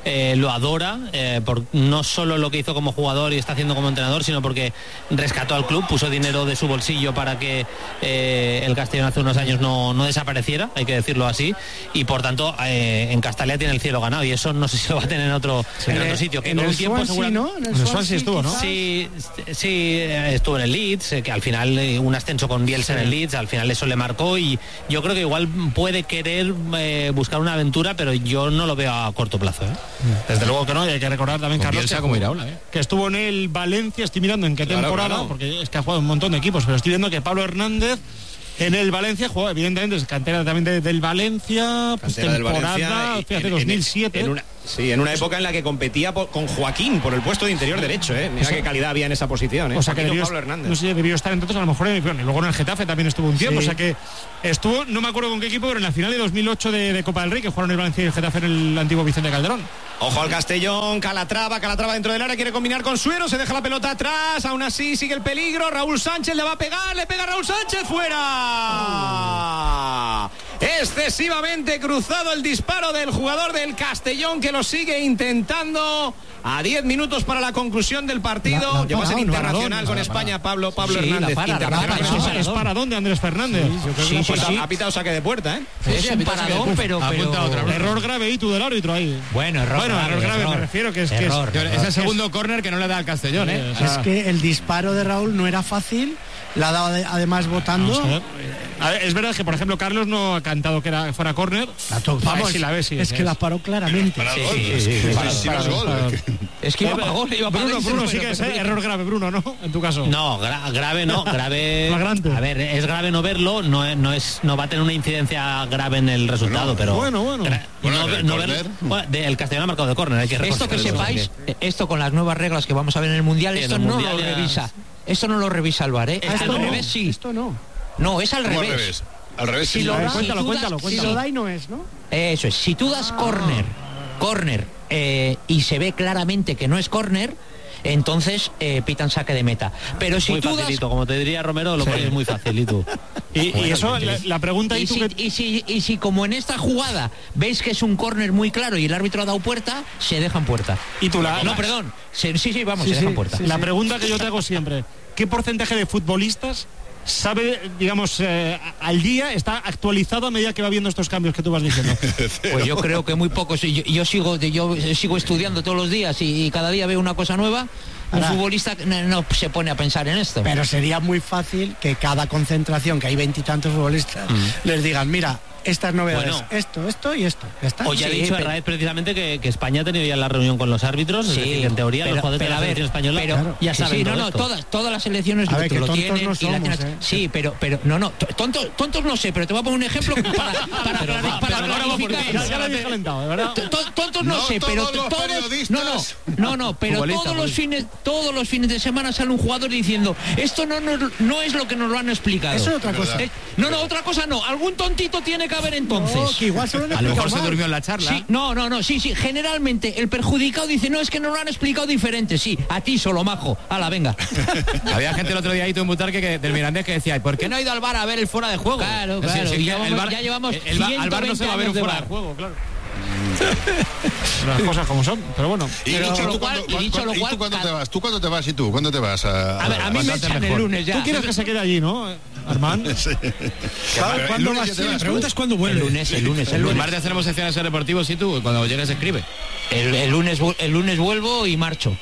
lo adora, por no solo lo que hizo como jugador y está haciendo como entrenador, sino porque rescató al club, puso dinero de su bolsillo para que el Castellón hace unos años no desapareciera, hay que decirlo así, y por tanto en Castalia tiene el cielo ganado, y eso no sé si lo va a tener en otro sitio. Que en el Swansea, ¿no? En el Swansea estuvo, ¿no? Sí, estuvo en el Leeds, que al final un ascenso con Bielsa en el Leeds, al final eso le marcó, y yo creo que igual puede querer buscar una aventura, pero yo no lo veo a corto plazo. Desde luego que no, y hay que recordar también, Carlos, que estuvo en el Valencia, estoy mirando en qué temporada, porque es que ha jugado un montón de equipos, pero estoy viendo que Pablo Hernández en el Valencia jugó, evidentemente, es cantera también del Valencia, pues temporada, fíjate, 2007. En una época en la que competía con Joaquín por el puesto de interior derecho, Mira qué calidad había en esa posición, O sea que debió, Pablo Hernández. No sé, debió estar entonces a lo mejor y luego en el Getafe también estuvo un tiempo, o sea que estuvo, no me acuerdo con qué equipo, pero en la final de 2008 de Copa del Rey, que jugaron el Valencia y el Getafe en el antiguo Vicente Calderón. Ojo al Castellón, Calatrava dentro del área, quiere combinar con Suero, se deja la pelota atrás, aún así sigue el peligro, Raúl Sánchez le va a pegar, le pega Raúl Sánchez, fuera. Excesivamente cruzado el disparo del jugador del Castellón, que lo sigue intentando a 10 minutos para la conclusión del partido. Lleva a ser internacional con España, Pablo Hernández. ¿Es paradón de Andrés Fernández? Ha pitado saque de puerta, Es un paradón, pero error grave y tú del árbitro ahí. Bueno, error grave, me refiero que es el segundo córner que no le da al Castellón, Es que el disparo de Raúl no era fácil, la ha dado además votando. Es verdad que, por ejemplo, Carlos no ha cantado que fuera córner. Vamos, si la ves, es que la paró claramente. Es que iba para gol, Bruno sí que es error grave, Bruno, ¿no? En tu caso. No, grave no, grave. Flagrante. A ver, es grave no verlo, no va a tener una incidencia grave en el resultado, pero bueno. El Castellón ha marcado de córner, hay que esto que sepáis, esto con las nuevas reglas que vamos a ver en el Mundial, esto no lo revisa. Esto no lo revisa el VAR, Esto al revés, sí. Esto no. No, es al revés. Al revés, si lo da, cuéntalo. Si lo da y no es, ¿no? Eso es. Si tú das córner, y se ve claramente que no es córner, entonces pitan saque de meta. Pero si muy tú facilito, como te diría Romero, lo pones muy facilito. Y eso, la pregunta... Y si como en esta jugada veis que es un córner muy claro y el árbitro ha dado puerta, se dejan puerta. Y tú se dejan puerta. La pregunta que yo te hago siempre, ¿qué porcentaje de futbolistas sabe, digamos, al día, está actualizado a medida que va viendo estos cambios que tú vas diciendo? Pues yo creo que muy pocos. Yo sigo estudiando todos los días y cada día veo una cosa nueva. Un futbolista no se pone a pensar en esto. Pero sería muy fácil que cada concentración, que hay 20 y tantos futbolistas, les digan, mira, estas novedades, esto y esto. Hoy ha dicho Herráez precisamente que España ha tenido ya la reunión con los árbitros, es decir, en teoría los jugadores de la selección española ya saben todas las selecciones lo tienen no somos, sí, pero tontos no sé, pero te voy a poner un ejemplo para clarificar. Tontos no sé, pero todos los fines de semana sale un jugador diciendo, esto no es lo que nos lo han explicado. Eso es otra cosa. Otra cosa no, algún tontito tiene que haber entonces. Que igual se lo han a lo mejor se durmió en la charla. Sí, generalmente el perjudicado dice, no, es que nos lo han explicado diferente. Sí, a ti solo, majo. Hala, venga. Había gente el otro día ahí en Butarque del Mirandés que decía, ¿por qué no ha ido al VAR a ver el fuera de juego? Claro. Ya llevamos al VAR no se va a ver un fuera de juego, claro. Las cosas como son, pero bueno. ¿Y tú cuándo te vas? ¿Tú cuándo te vas y tú? ¿Cuándo te vas? A mí me echan el lunes ya. Tú quieres que se quede allí, ¿no, Armand? Sí. ¿Cuándo vas? La pregunta es cuándo vuelve. El lunes. El martes hacemos secciones deportivos y tú, cuando llegues escribe. El lunes vuelvo y marcho.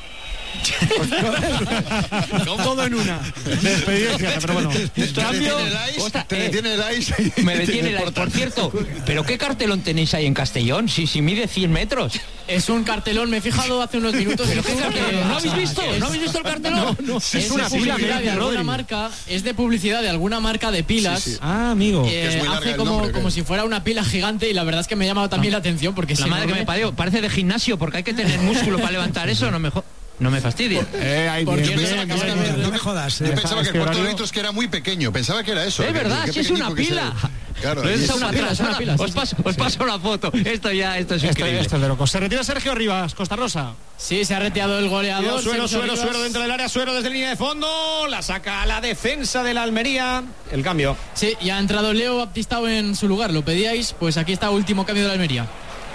Todo en una. Despedida, pero bueno. Te detiene el ice. Me detiene el ice. Por cierto, ¿pero qué cartelón tenéis ahí en Castellón? Si mide 100 metros. Es un cartelón, me he fijado hace unos minutos. ¿No habéis visto? ¿No habéis visto el cartelón? No. Es una publicidad de alguna marca. Es de publicidad de alguna marca de pilas. Sí. Ah, amigo. Hace como si fuera una pila gigante y la verdad es que me ha llamado también la atención porque la madre que me parió, parece de gimnasio porque hay que tener músculo para levantar eso, no me fastidie. No me jodas. Yo pensaba que el cuarto de litro es que era muy pequeño. Pensaba que era eso. Es verdad, si es una pila. Claro, es una pila. Os paso la foto. Esto es increíble. Esto es de locos. Se retira Sergio Rivas, Costa Rosa. Sí, se ha retirado el goleador. Suero dentro del área. Suero desde línea de fondo. La saca a la defensa de la Almería. El cambio. Sí, ya ha entrado Leo Baptistao en su lugar. Lo pedíais, pues aquí está último cambio de la Almería.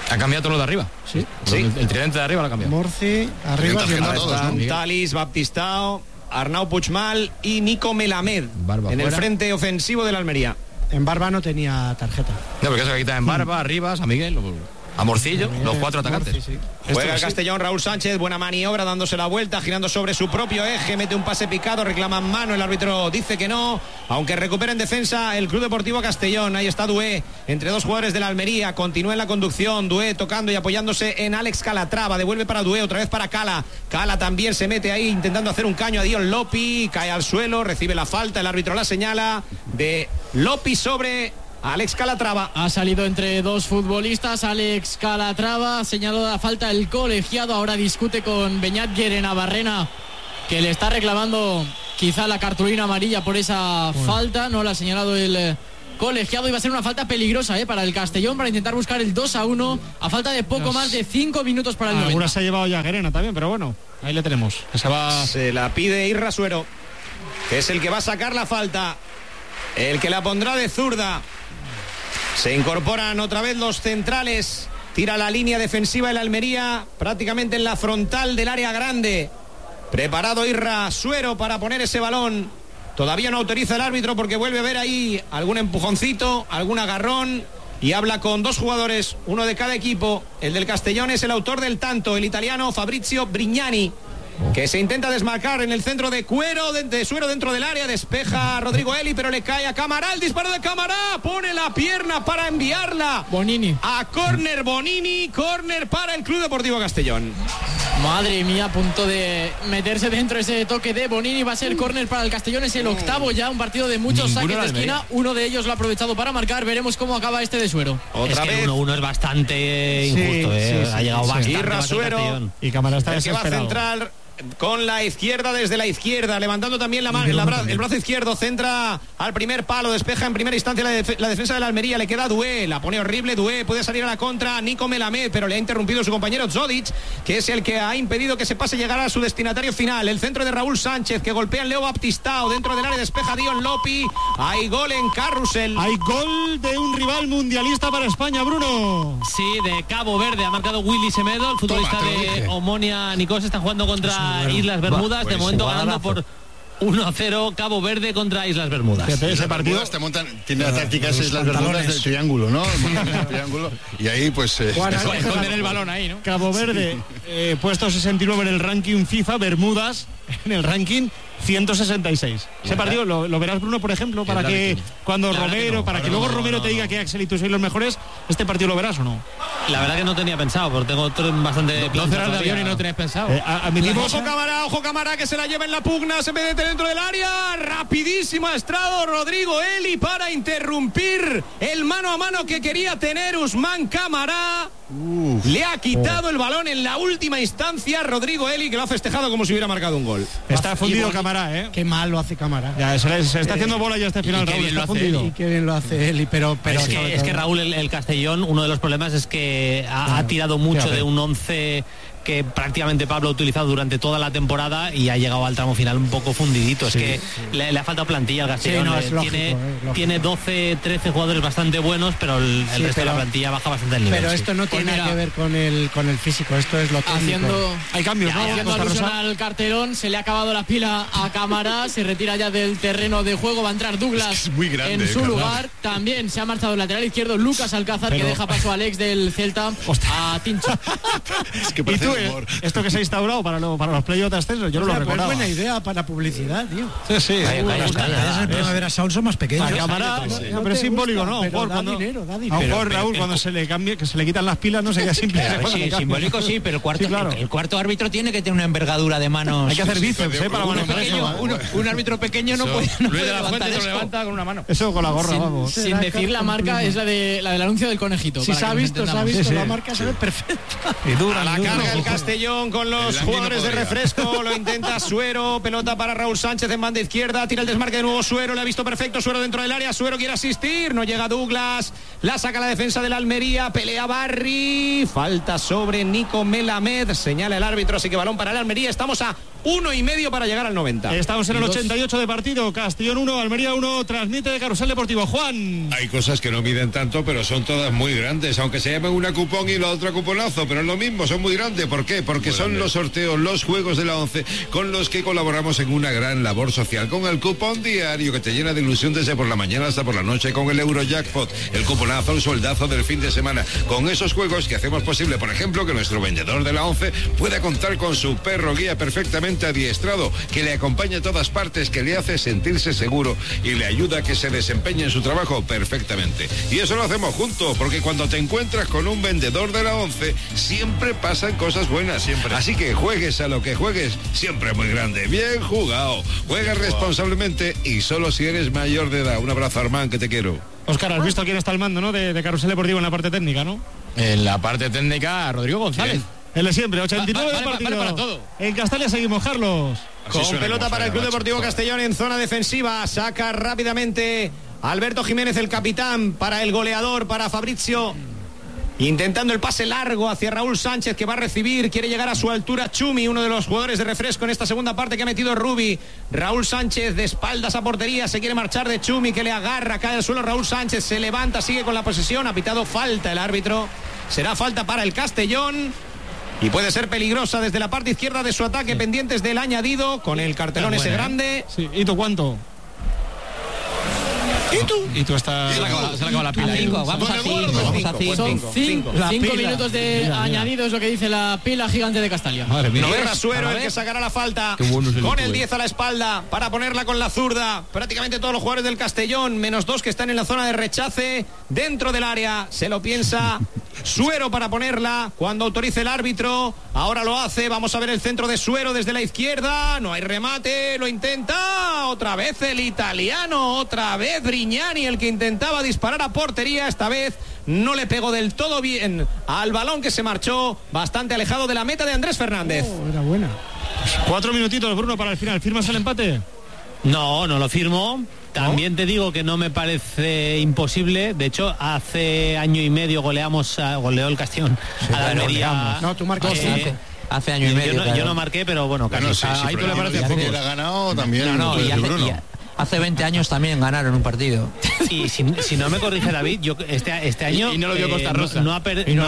Ha cambiado todo lo de arriba. Sí. El tridente de arriba lo ha cambiado. Morci, arriba y Talis, Baptistao, Arnau Puigmal y Nico Melamed en el frente ofensivo de la Almería. En Barba no tenía tarjeta. No, porque eso que quita en Barba, Arribas, a Miguel, a Morcillo, los 4 atacantes. Morci, sí. Juega el Castellón, Raúl Sánchez, buena maniobra, dándose la vuelta, girando sobre su propio eje, mete un pase picado, reclama mano, el árbitro dice que no, aunque recupera en defensa el Club Deportivo Castellón. Ahí está Doué, entre dos jugadores de la Almería, continúa en la conducción, Doué tocando y apoyándose en Alex Calatrava, devuelve para Doué, otra vez para Cala también se mete ahí intentando hacer un caño a Dion Lopi, cae al suelo, recibe la falta, el árbitro la señala de Lopi sobre Alex Calatrava. Ha salido entre dos futbolistas. Alex Calatrava ha señalado la falta el colegiado. Ahora discute con Beñat Guerenabarrena, que le está reclamando quizá la cartulina amarilla por esa falta. No la ha señalado el colegiado. Iba a ser una falta peligrosa para el Castellón, para intentar buscar el 2-1 a falta de poco más de 5 minutos para el 90. Alguna se ha llevado ya Guerena también, pero bueno, ahí le tenemos. Se la pide Irra Suero, que es el que va a sacar la falta, el que la pondrá de zurda. Se incorporan otra vez los centrales. Tira la línea defensiva de la Almería prácticamente en la frontal del área grande. Preparado Irra Suero para poner ese balón. Todavía no autoriza el árbitro porque vuelve a ver ahí algún empujoncito, algún agarrón. Y habla con dos jugadores, uno de cada equipo. El del Castellón es el autor del tanto, el italiano Fabrizio Brignani, que se intenta desmarcar en el centro de Suero dentro del área, despeja a Rodrigo Eli, pero le cae a Camará, el disparo de Camará, pone la pierna para enviarla Bonini a córner. Bonini, córner para el Club Deportivo Castellón. Madre mía, a punto de meterse dentro ese toque de Bonini. Va a ser córner para el Castellón, es el octavo ya, un partido de muchos saques de esquina. Uno de ellos lo ha aprovechado para marcar. Veremos cómo acaba este de Suero. Otra vez el 1-1 es bastante injusto, ha llegado bastante. Irra Suero, y Camará está desesperado. Que va a centrar con la izquierda, desde la izquierda, levantando también el brazo izquierdo, centra al primer palo, despeja en primera instancia la defensa de la Almería, le queda Doué, la pone horrible Doué, puede salir a la contra Nico Melamed, pero le ha interrumpido su compañero Zodic, que es el que ha impedido que se pase llegar a su destinatario final. El centro de Raúl Sánchez, que golpea en Leo Baptistao, dentro del área despeja Dion Lopi. Hay gol en Carrusel. Hay gol de un rival mundialista para España, Bruno. Sí, de Cabo Verde, ha marcado Willy Semedo, el futbolista de Omonia Nicos. Está jugando contra Islas Bermudas, de momento ganando por 1-0 Cabo Verde contra Islas Bermudas. Ese partido tiene la táctica es Islas Bermudas del triángulo, ¿no? El triángulo, y ahí pues esconden el balón ahí, ¿no? Cabo Verde puesto 69 en el ranking FIFA, Bermudas en el ranking 166. Ese partido lo verás, Bruno, por ejemplo, para que cuando Romero, para que luego Romero te diga que Axel y tú sois los mejores, ¿este partido lo verás o no? La verdad que no tenía pensado, porque tengo bastante... 12 horas de avión y no tenéis pensado. Ojo Camará, que se la lleva en la pugna, se mete dentro del área, rapidísimo ha estrado Rodrigo Eli para interrumpir el mano a mano que quería tener Usman Camará. Le ha quitado el balón en la última instancia Rodrigo Eli, que lo ha festejado como si hubiera marcado un gol. Está fundido Camará, ¿eh? Qué mal lo hace Camará. Ya, se está haciendo bola ya este final, Raúl, está fundido. Y qué bien lo hace Eli, pero es que Raúl, el Castellón, uno de los problemas es que ha tirado mucho de un 11 que prácticamente Pablo ha utilizado durante toda la temporada y ha llegado al tramo final un poco fundidito. Es que le ha faltado plantilla al Castellón. Tiene 12, 13 jugadores bastante buenos, pero el resto de la plantilla baja bastante el nivel. Pero esto no tiene nada que ver con el físico, esto es lo técnico. Hay cambios, ¿no? Haciendo alusión al cartelón, se le ha acabado la pila a Camará, se retira ya del terreno de juego, va a entrar Douglas en su lugar. También se ha marchado el lateral izquierdo Lucas Alcázar, que deja paso a Alex del Celta, a Tincho. Es que parece esto que se ha instaurado para los playoffs de ascenso, yo no lo recordaba. Es buena idea para publicidad, tío. Sí. El Primavera Sound son más pequeños. Pero es simbólico, ¿no? Da dinero. A un jugador, Raúl, cuando se le cambie, que se le quitan las pilas, no sería simple. Sí, simbólico sí, pero el cuarto árbitro tiene que tener una envergadura de manos. Hay que hacer bíceps, para manejar eso. Un árbitro pequeño no puede Luis de la Fuente lo levanta con una mano. Eso con la gorra, vamos. Sin decir la marca, es la del anuncio del conejito. Si se ha visto, la marca se ve perfecta. A la carga el Castellón con los jugadores de refresco, lo intenta Suero, pelota para Raúl Sánchez en banda izquierda, tira el desmarque de nuevo Suero, le ha visto perfecto Suero dentro del área, Suero quiere asistir, no llega Douglas, la saca la defensa de la Almería, pelea Barry, falta sobre Nico Melamed, señala el árbitro, así que balón para la Almería, estamos a 1,5 para llegar al 90. Estamos en el 88 de partido. Castellón 1, Almería 1. Transmite de Carrusel Deportivo. Juan. Hay cosas que no miden tanto, pero son todas muy grandes, aunque se llamen una cupón y la otra cuponazo, pero es lo mismo, son muy grandes. ¿Por qué? Porque muy son grande. Los sorteos, los juegos de la 11 con los que colaboramos en una gran labor social, con el cupón diario que te llena de ilusión desde por la mañana hasta por la noche, con el Eurojackpot, el cuponazo, el sueldazo del fin de semana, con esos juegos que hacemos posible, por ejemplo, que nuestro vendedor de la 11 pueda contar con su perro guía perfectamente adiestrado, que le acompaña a todas partes, que le hace sentirse seguro y le ayuda a que se desempeñe en su trabajo perfectamente. Y eso lo hacemos juntos, porque cuando te encuentras con un vendedor de la 11, siempre pasan cosas buenas, siempre. Así que juegues a lo que juegues, siempre muy grande. Bien jugado. Juega responsablemente y solo si eres mayor de edad. Un abrazo, Armán, que te quiero. Óscar, has visto quién está al mando, ¿no? De Carrusel Deportivo en la parte técnica, ¿no? En la parte técnica, Rodrigo González. Bien. El de siempre, 89 de partido. Vale para todo. En Castalia seguimos, Carlos. Con pelota para el Club Deportivo Castellón en zona defensiva. Saca rápidamente Alberto Jiménez, el capitán, para el goleador, para Fabrizio. Intentando el pase largo hacia Raúl Sánchez, que va a recibir. Quiere llegar a su altura Chumi, uno de los jugadores de refresco en esta segunda parte que ha metido Rubi. Raúl Sánchez de espaldas a portería. Se quiere marchar de Chumi, que le agarra. Cae al suelo Raúl Sánchez. Se levanta, sigue con la posesión. Ha pitado falta el árbitro. Será falta para el Castellón. Y puede ser peligrosa desde la parte izquierda de su ataque, pendientes del añadido, con el cartelón ese grande. Sí. ¿Y tú cuánto? ¿Y tú estás... Se le acaba la pila. Vamos a 5. Son 5 minutos de añadido, es lo que dice la pila gigante de Castalia. No es Rasuero el que sacará la falta, con el 10 a la espalda para ponerla con la zurda. Prácticamente todos los jugadores del Castellón, menos 2 que están en la zona de rechace, dentro del área. Se lo piensa Suero para ponerla cuando autorice el árbitro. Ahora lo hace. Vamos a ver el centro de Suero desde la izquierda. No hay remate, lo intenta otra vez el italiano, otra vez Brignani, el que intentaba disparar a portería. Esta vez no le pegó del todo bien al balón, que se marchó bastante alejado de la meta de Andrés Fernández. Era buena. 4 minutitos, Bruno, para el final. ¿Firmas el empate? No lo firmo. También te digo que no me parece imposible. De hecho, hace año y medio goleó el Castellón a la Almería. No, tú marcas 5. Hace año y medio. Yo no marqué, pero bueno, casi. Sí, ahí tú le parece poco. Ha ganado también. Hace 20 años también ganaron un partido. Y si no me corrige David, yo este año y no lo dio Costa Rosa. No ha perdido.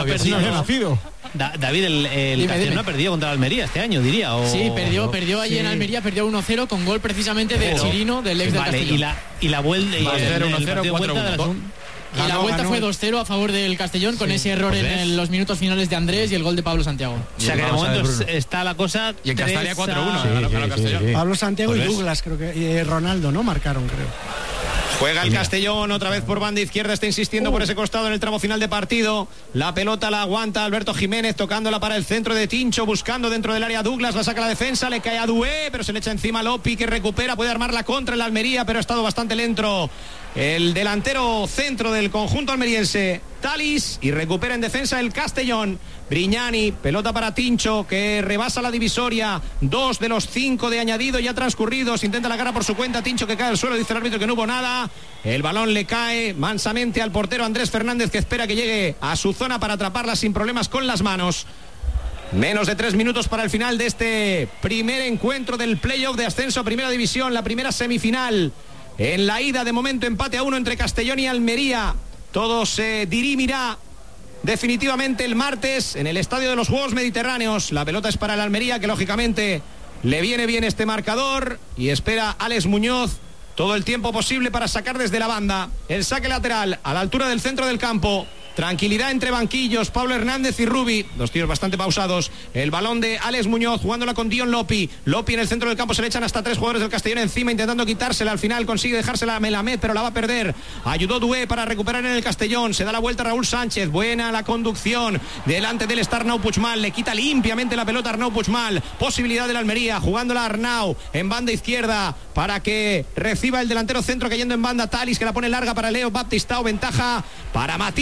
David, el Castellón no ha perdido contra la Almería este año, diría. Sí, perdió allí en Almería, perdió 1-0 con gol precisamente de Chirino, del ex del Castellón. Y la vuelta, 1-0, 4-1. Y la vuelta fue 2-0 a favor del Castellón, con ese error en los minutos finales de Andrés y el gol de Pablo Santiago. O sea que de momento está la cosa. Y en Castalia 4-1. Pablo Santiago y Douglas, creo que. Y Ronaldo, ¿no? Marcaron, creo. Juega el Castellón otra vez por banda izquierda, está insistiendo por ese costado en el tramo final de partido. La pelota la aguanta Alberto Jiménez, tocándola para el centro de Tincho, buscando dentro del área Douglas, la saca la defensa, le cae a Dué, pero se le echa encima Lopi, que recupera, puede armar la contra en la Almería, pero ha estado bastante lento el delantero centro del conjunto almeriense, Talis, y recupera en defensa el Castellón. Brignani, pelota para Tincho, que rebasa la divisoria. 2 de los 5 de añadido ya transcurridos. Intenta la cara por su cuenta. Tincho, que cae al suelo. Dice el árbitro que no hubo nada. El balón le cae mansamente al portero Andrés Fernández, que espera que llegue a su zona para atraparla sin problemas con las manos. Menos de 3 minutos para el final de este primer encuentro del playoff de ascenso a Primera División, la primera semifinal. En la ida, de momento, empate a 1 entre Castellón y Almería. Todo se dirimirá definitivamente el martes en el Estadio de los Juegos Mediterráneos. La pelota es para el Almería, que lógicamente le viene bien este marcador, y espera Alex Muñoz todo el tiempo posible para sacar desde la banda. El saque lateral a la altura del centro del campo. Tranquilidad entre banquillos, Pablo Hernández y Rubi, 2 tiros bastante pausados. El balón de Alex Muñoz, jugándola con Dion Lopi. Lopi en el centro del campo, se le echan hasta 3 jugadores del Castellón encima, intentando quitársela. Al final consigue dejársela a Melamed, pero la va a perder. Ayudó Dué para recuperar en el Castellón. Se da la vuelta Raúl Sánchez, buena la conducción. Delante del está Arnau Puigmal, le quita limpiamente la pelota Arnau Puigmal. Posibilidad de la Almería, jugándola Arnau en banda izquierda para que reciba el delantero centro, cayendo en banda Talis, que la pone larga para Leo Baptistao. Ventaja para Matís, para el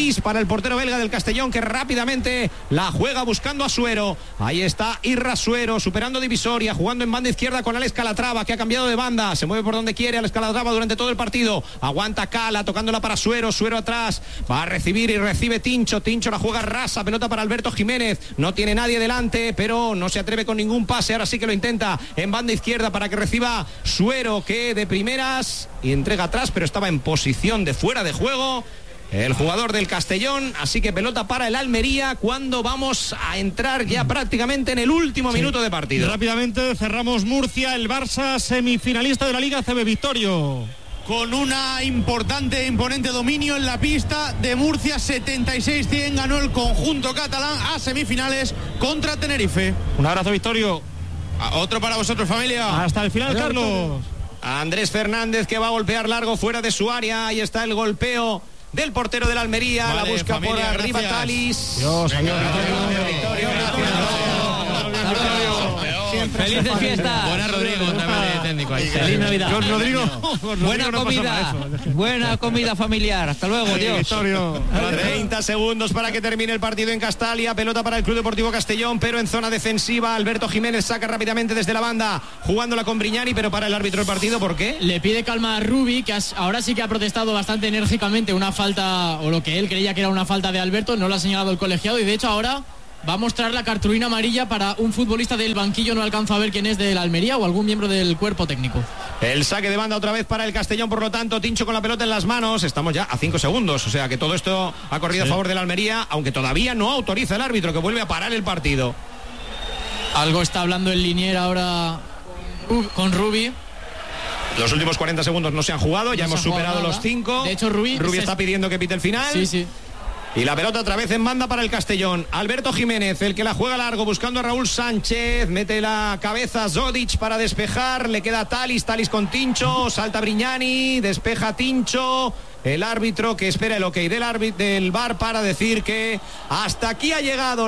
el portero belga del Castellón, que rápidamente la juega buscando a Suero. Ahí está Irra Suero, superando divisoria, jugando en banda izquierda con Alex Calatrava, que ha cambiado de banda, se mueve por donde quiere Alex Calatrava durante todo el partido. Aguanta Cala, tocándola para Suero, Suero atrás, va a recibir y recibe Tincho, Tincho la juega rasa, pelota para Alberto Jiménez, no tiene nadie delante, pero no se atreve con ningún pase, ahora sí que lo intenta en banda izquierda para que reciba Suero, que de primeras y entrega atrás, pero estaba en posición de fuera de juego el jugador del Castellón, así que pelota para el Almería cuando vamos a entrar ya prácticamente en el último minuto de partido. Rápidamente cerramos Murcia, el Barça semifinalista de la Liga CB, Victorio. Con una importante, imponente dominio en la pista de Murcia, 76-100 ganó el conjunto catalán a semifinales contra Tenerife. Un abrazo, Victorio. Otro para vosotros, familia. Hasta el final, Carlos. Andrés Fernández, que va a golpear largo fuera de su área. Ahí está el golpeo del portero del Almería. Vale, la busca familia, por arriba, gracias. Talis. Dios, Felices fiestas. Buena, Rodrigo, también de técnico ahí. Feliz Navidad. Con Rodrigo buena comida. Buena comida familiar. Hasta luego, Dios. 30 segundos para que termine el partido en Castalia. Pelota para el Club Deportivo Castellón, pero en zona defensiva. Alberto Jiménez saca rápidamente desde la banda, jugándola con Brignani, pero para el árbitro del partido, ¿por qué? Le pide calma a Rubi, que ahora sí que ha protestado bastante enérgicamente una falta, o lo que él creía que era una falta de Alberto, no lo ha señalado el colegiado, y de hecho ahora va a mostrar la cartulina amarilla para un futbolista del banquillo, no alcanzo a ver quién es, del Almería o algún miembro del cuerpo técnico. El saque de banda otra vez para el Castellón, por lo tanto, Tincho con la pelota en las manos. Estamos ya a 5 segundos, o sea que todo esto ha corrido a favor del Almería, aunque todavía no autoriza el árbitro, que vuelve a parar el partido. Algo está hablando el Linier ahora con Rubi. Los últimos 40 segundos no se han jugado, ya hemos superado los 5. De hecho, Rubi está pidiendo que pite el final. Sí. Y la pelota otra vez en banda para el Castellón. Alberto Jiménez, el que la juega largo, buscando a Raúl Sánchez. Mete la cabeza Zodic para despejar. Le queda Talis con Tincho. Salta Brignani, despeja Tincho. El árbitro que espera el ok del VAR para decir que hasta aquí ha llegado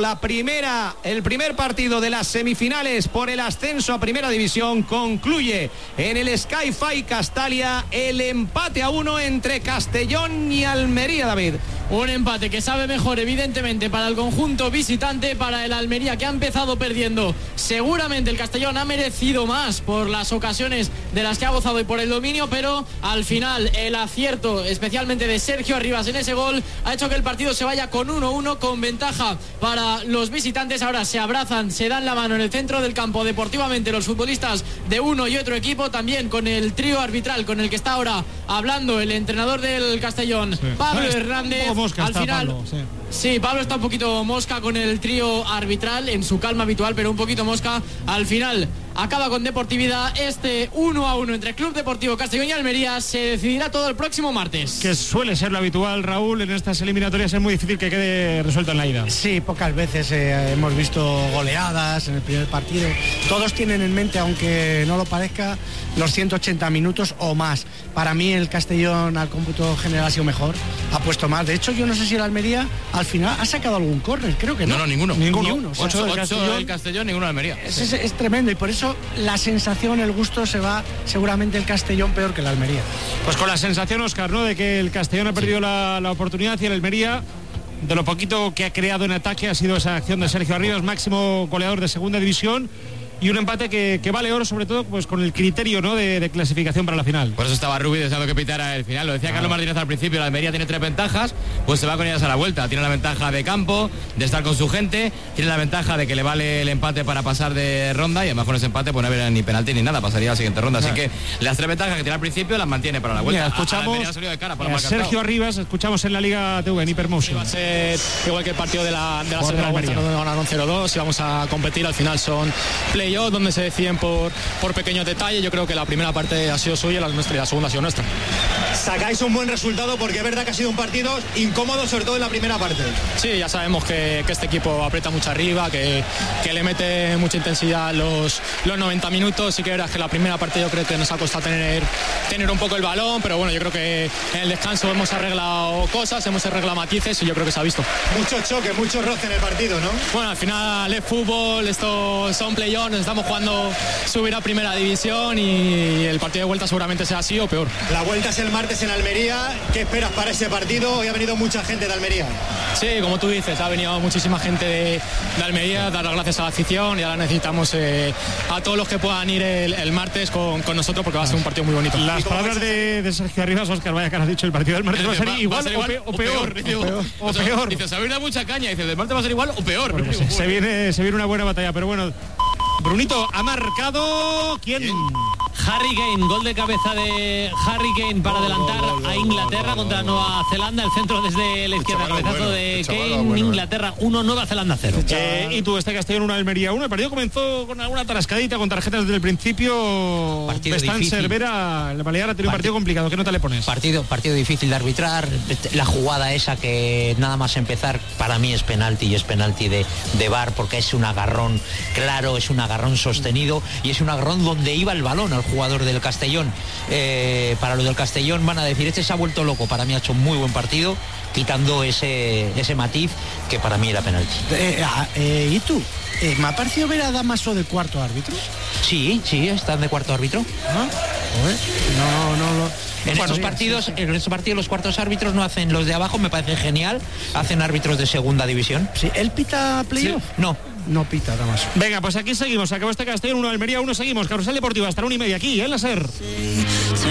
el primer partido de las semifinales por el ascenso a Primera División. Concluye en el Sky-Fi Castalia el empate a 1 entre Castellón y Almería, David. Un empate que sabe mejor, evidentemente, para el conjunto visitante, para el Almería, que ha empezado perdiendo. Seguramente el Castellón ha merecido más por las ocasiones de las que ha gozado y por el dominio, pero al final el acierto, especialmente de Sergio Arribas en ese gol, ha hecho que el partido se vaya con 1-1, con ventaja para los visitantes. Ahora se abrazan, se dan la mano en el centro del campo deportivamente los futbolistas de uno y otro equipo, también con el trío arbitral con el que está ahora hablando el entrenador del Castellón, Pablo Hernández. Al final, Pablo, sí, Pablo está un poquito mosca con el trío arbitral, en su calma habitual, pero un poquito mosca. Al final acaba con deportividad este 1-1 entre Club Deportivo Castellón y Almería. Se decidirá todo el próximo martes. Que suele ser lo habitual, Raúl, en estas eliminatorias es muy difícil que quede resuelto en la ida. Sí, pocas veces hemos visto goleadas en el primer partido. Todos tienen en mente, aunque no lo parezca, los 180 minutos o más. Para mí el Castellón al cómputo general ha sido mejor, ha puesto más. De hecho, yo no sé si el Almería al final ha sacado algún córner, creo que no. No, ninguno. 8 del Castellón, ninguno del Almería. Es tremendo, y por eso la sensación, el gusto, se va seguramente el Castellón peor que el Almería. Pues con la sensación, Óscar, ¿no?, de que el Castellón ha perdido la oportunidad, y el Almería, de lo poquito que ha creado en ataque, ha sido esa acción de Sergio Arribas, máximo goleador de Segunda División. Y un empate que vale oro, sobre todo pues con el criterio, ¿no?, de clasificación para la final. Por eso estaba Rubi deseando que pitara el final. Lo decía Carlos Martínez al principio, la Almería tiene 3 ventajas, pues se va con ellas a la vuelta. Tiene la ventaja de campo, de estar con su gente, tiene la ventaja de que le vale el empate para pasar de ronda, y además con ese empate pues no habrá ni penalti ni nada, pasaría a la siguiente ronda. Así que las 3 ventajas que tiene al principio las mantiene para la vuelta. Mira, escuchamos a Sergio Arribas, escuchamos en la Liga TV, en Hipermotion. Va a ser igual que el partido de la segunda vuelta, donde ganaron 0-2 y vamos a competir. Al final son play-off donde se deciden por pequeños detalles. Yo creo que la primera parte ha sido suya, la nuestra, y la segunda ha sido nuestra. Sacáis un buen resultado, porque es verdad que ha sido un partido incómodo, sobre todo en la primera parte. Sí, ya sabemos que este equipo aprieta mucho arriba, que le mete mucha intensidad los 90 minutos. Sí que es verdad que la primera parte yo creo que nos ha costado tener un poco el balón, pero bueno, yo creo que en el descanso hemos arreglado cosas, hemos arreglado matices, y yo creo que se ha visto. Mucho choque, mucho roce en el partido, ¿no? Bueno, al final es fútbol, esto son play-offs, nos estamos jugando subir a Primera División, y el partido de vuelta seguramente sea así o peor. La vuelta es el martes martes en Almería. ¿Qué esperas para ese partido? Hoy ha venido mucha gente de Almería. Sí, como tú dices, ha venido muchísima gente de Almería, dar las gracias a la afición y ahora necesitamos a todos los que puedan ir el martes con nosotros porque va a ser un partido muy bonito. Las palabras de Sergio Arribas, Óscar, vaya que has dicho, el partido del martes va a ser igual o peor. O peor. Dice, se va a ir a mucha caña, dice, el martes va a ser igual o peor. Bueno, pues se viene una buena batalla, pero bueno. Brunito, ha marcado... ¿Quién? Harry Kane, gol de cabeza de Harry Kane para adelantar a Inglaterra contra Nueva Zelanda. El centro desde la izquierda, cabezazo de Kane. Inglaterra 1, Nueva Zelanda 0. Y tú, Castellón 1, Almería 1. El partido comenzó con alguna tarascadita, con tarjetas desde el principio. Bestán Cervera, el Balear ha tenido un partido complicado. ¿Qué nota le pones? Partido difícil de arbitrar. La jugada esa que nada más empezar, para mí es penalti, y es penalti de VAR, porque es un agarrón claro, es un agarrón sostenido y es un agarrón donde iba el balón al jugador del Castellón. Para lo del Castellón van a decir, este se ha vuelto loco. Para mí ha hecho un muy buen partido, quitando ese matiz que para mí era penalti. ¿Y tú? ¿Me ha parecido ver a Damaso de cuarto árbitro? Sí, están de cuarto árbitro. En estos partidos los cuartos árbitros no hacen los de abajo, me parece genial. Hacen árbitros de segunda división. Sí, ¿él pita playoff? Sí. No pita, Damaso. Venga, pues aquí seguimos. Acabó este Castellón 1, Almería 1, seguimos. Carrusel Deportivo hasta la 1:30 aquí, en la SER.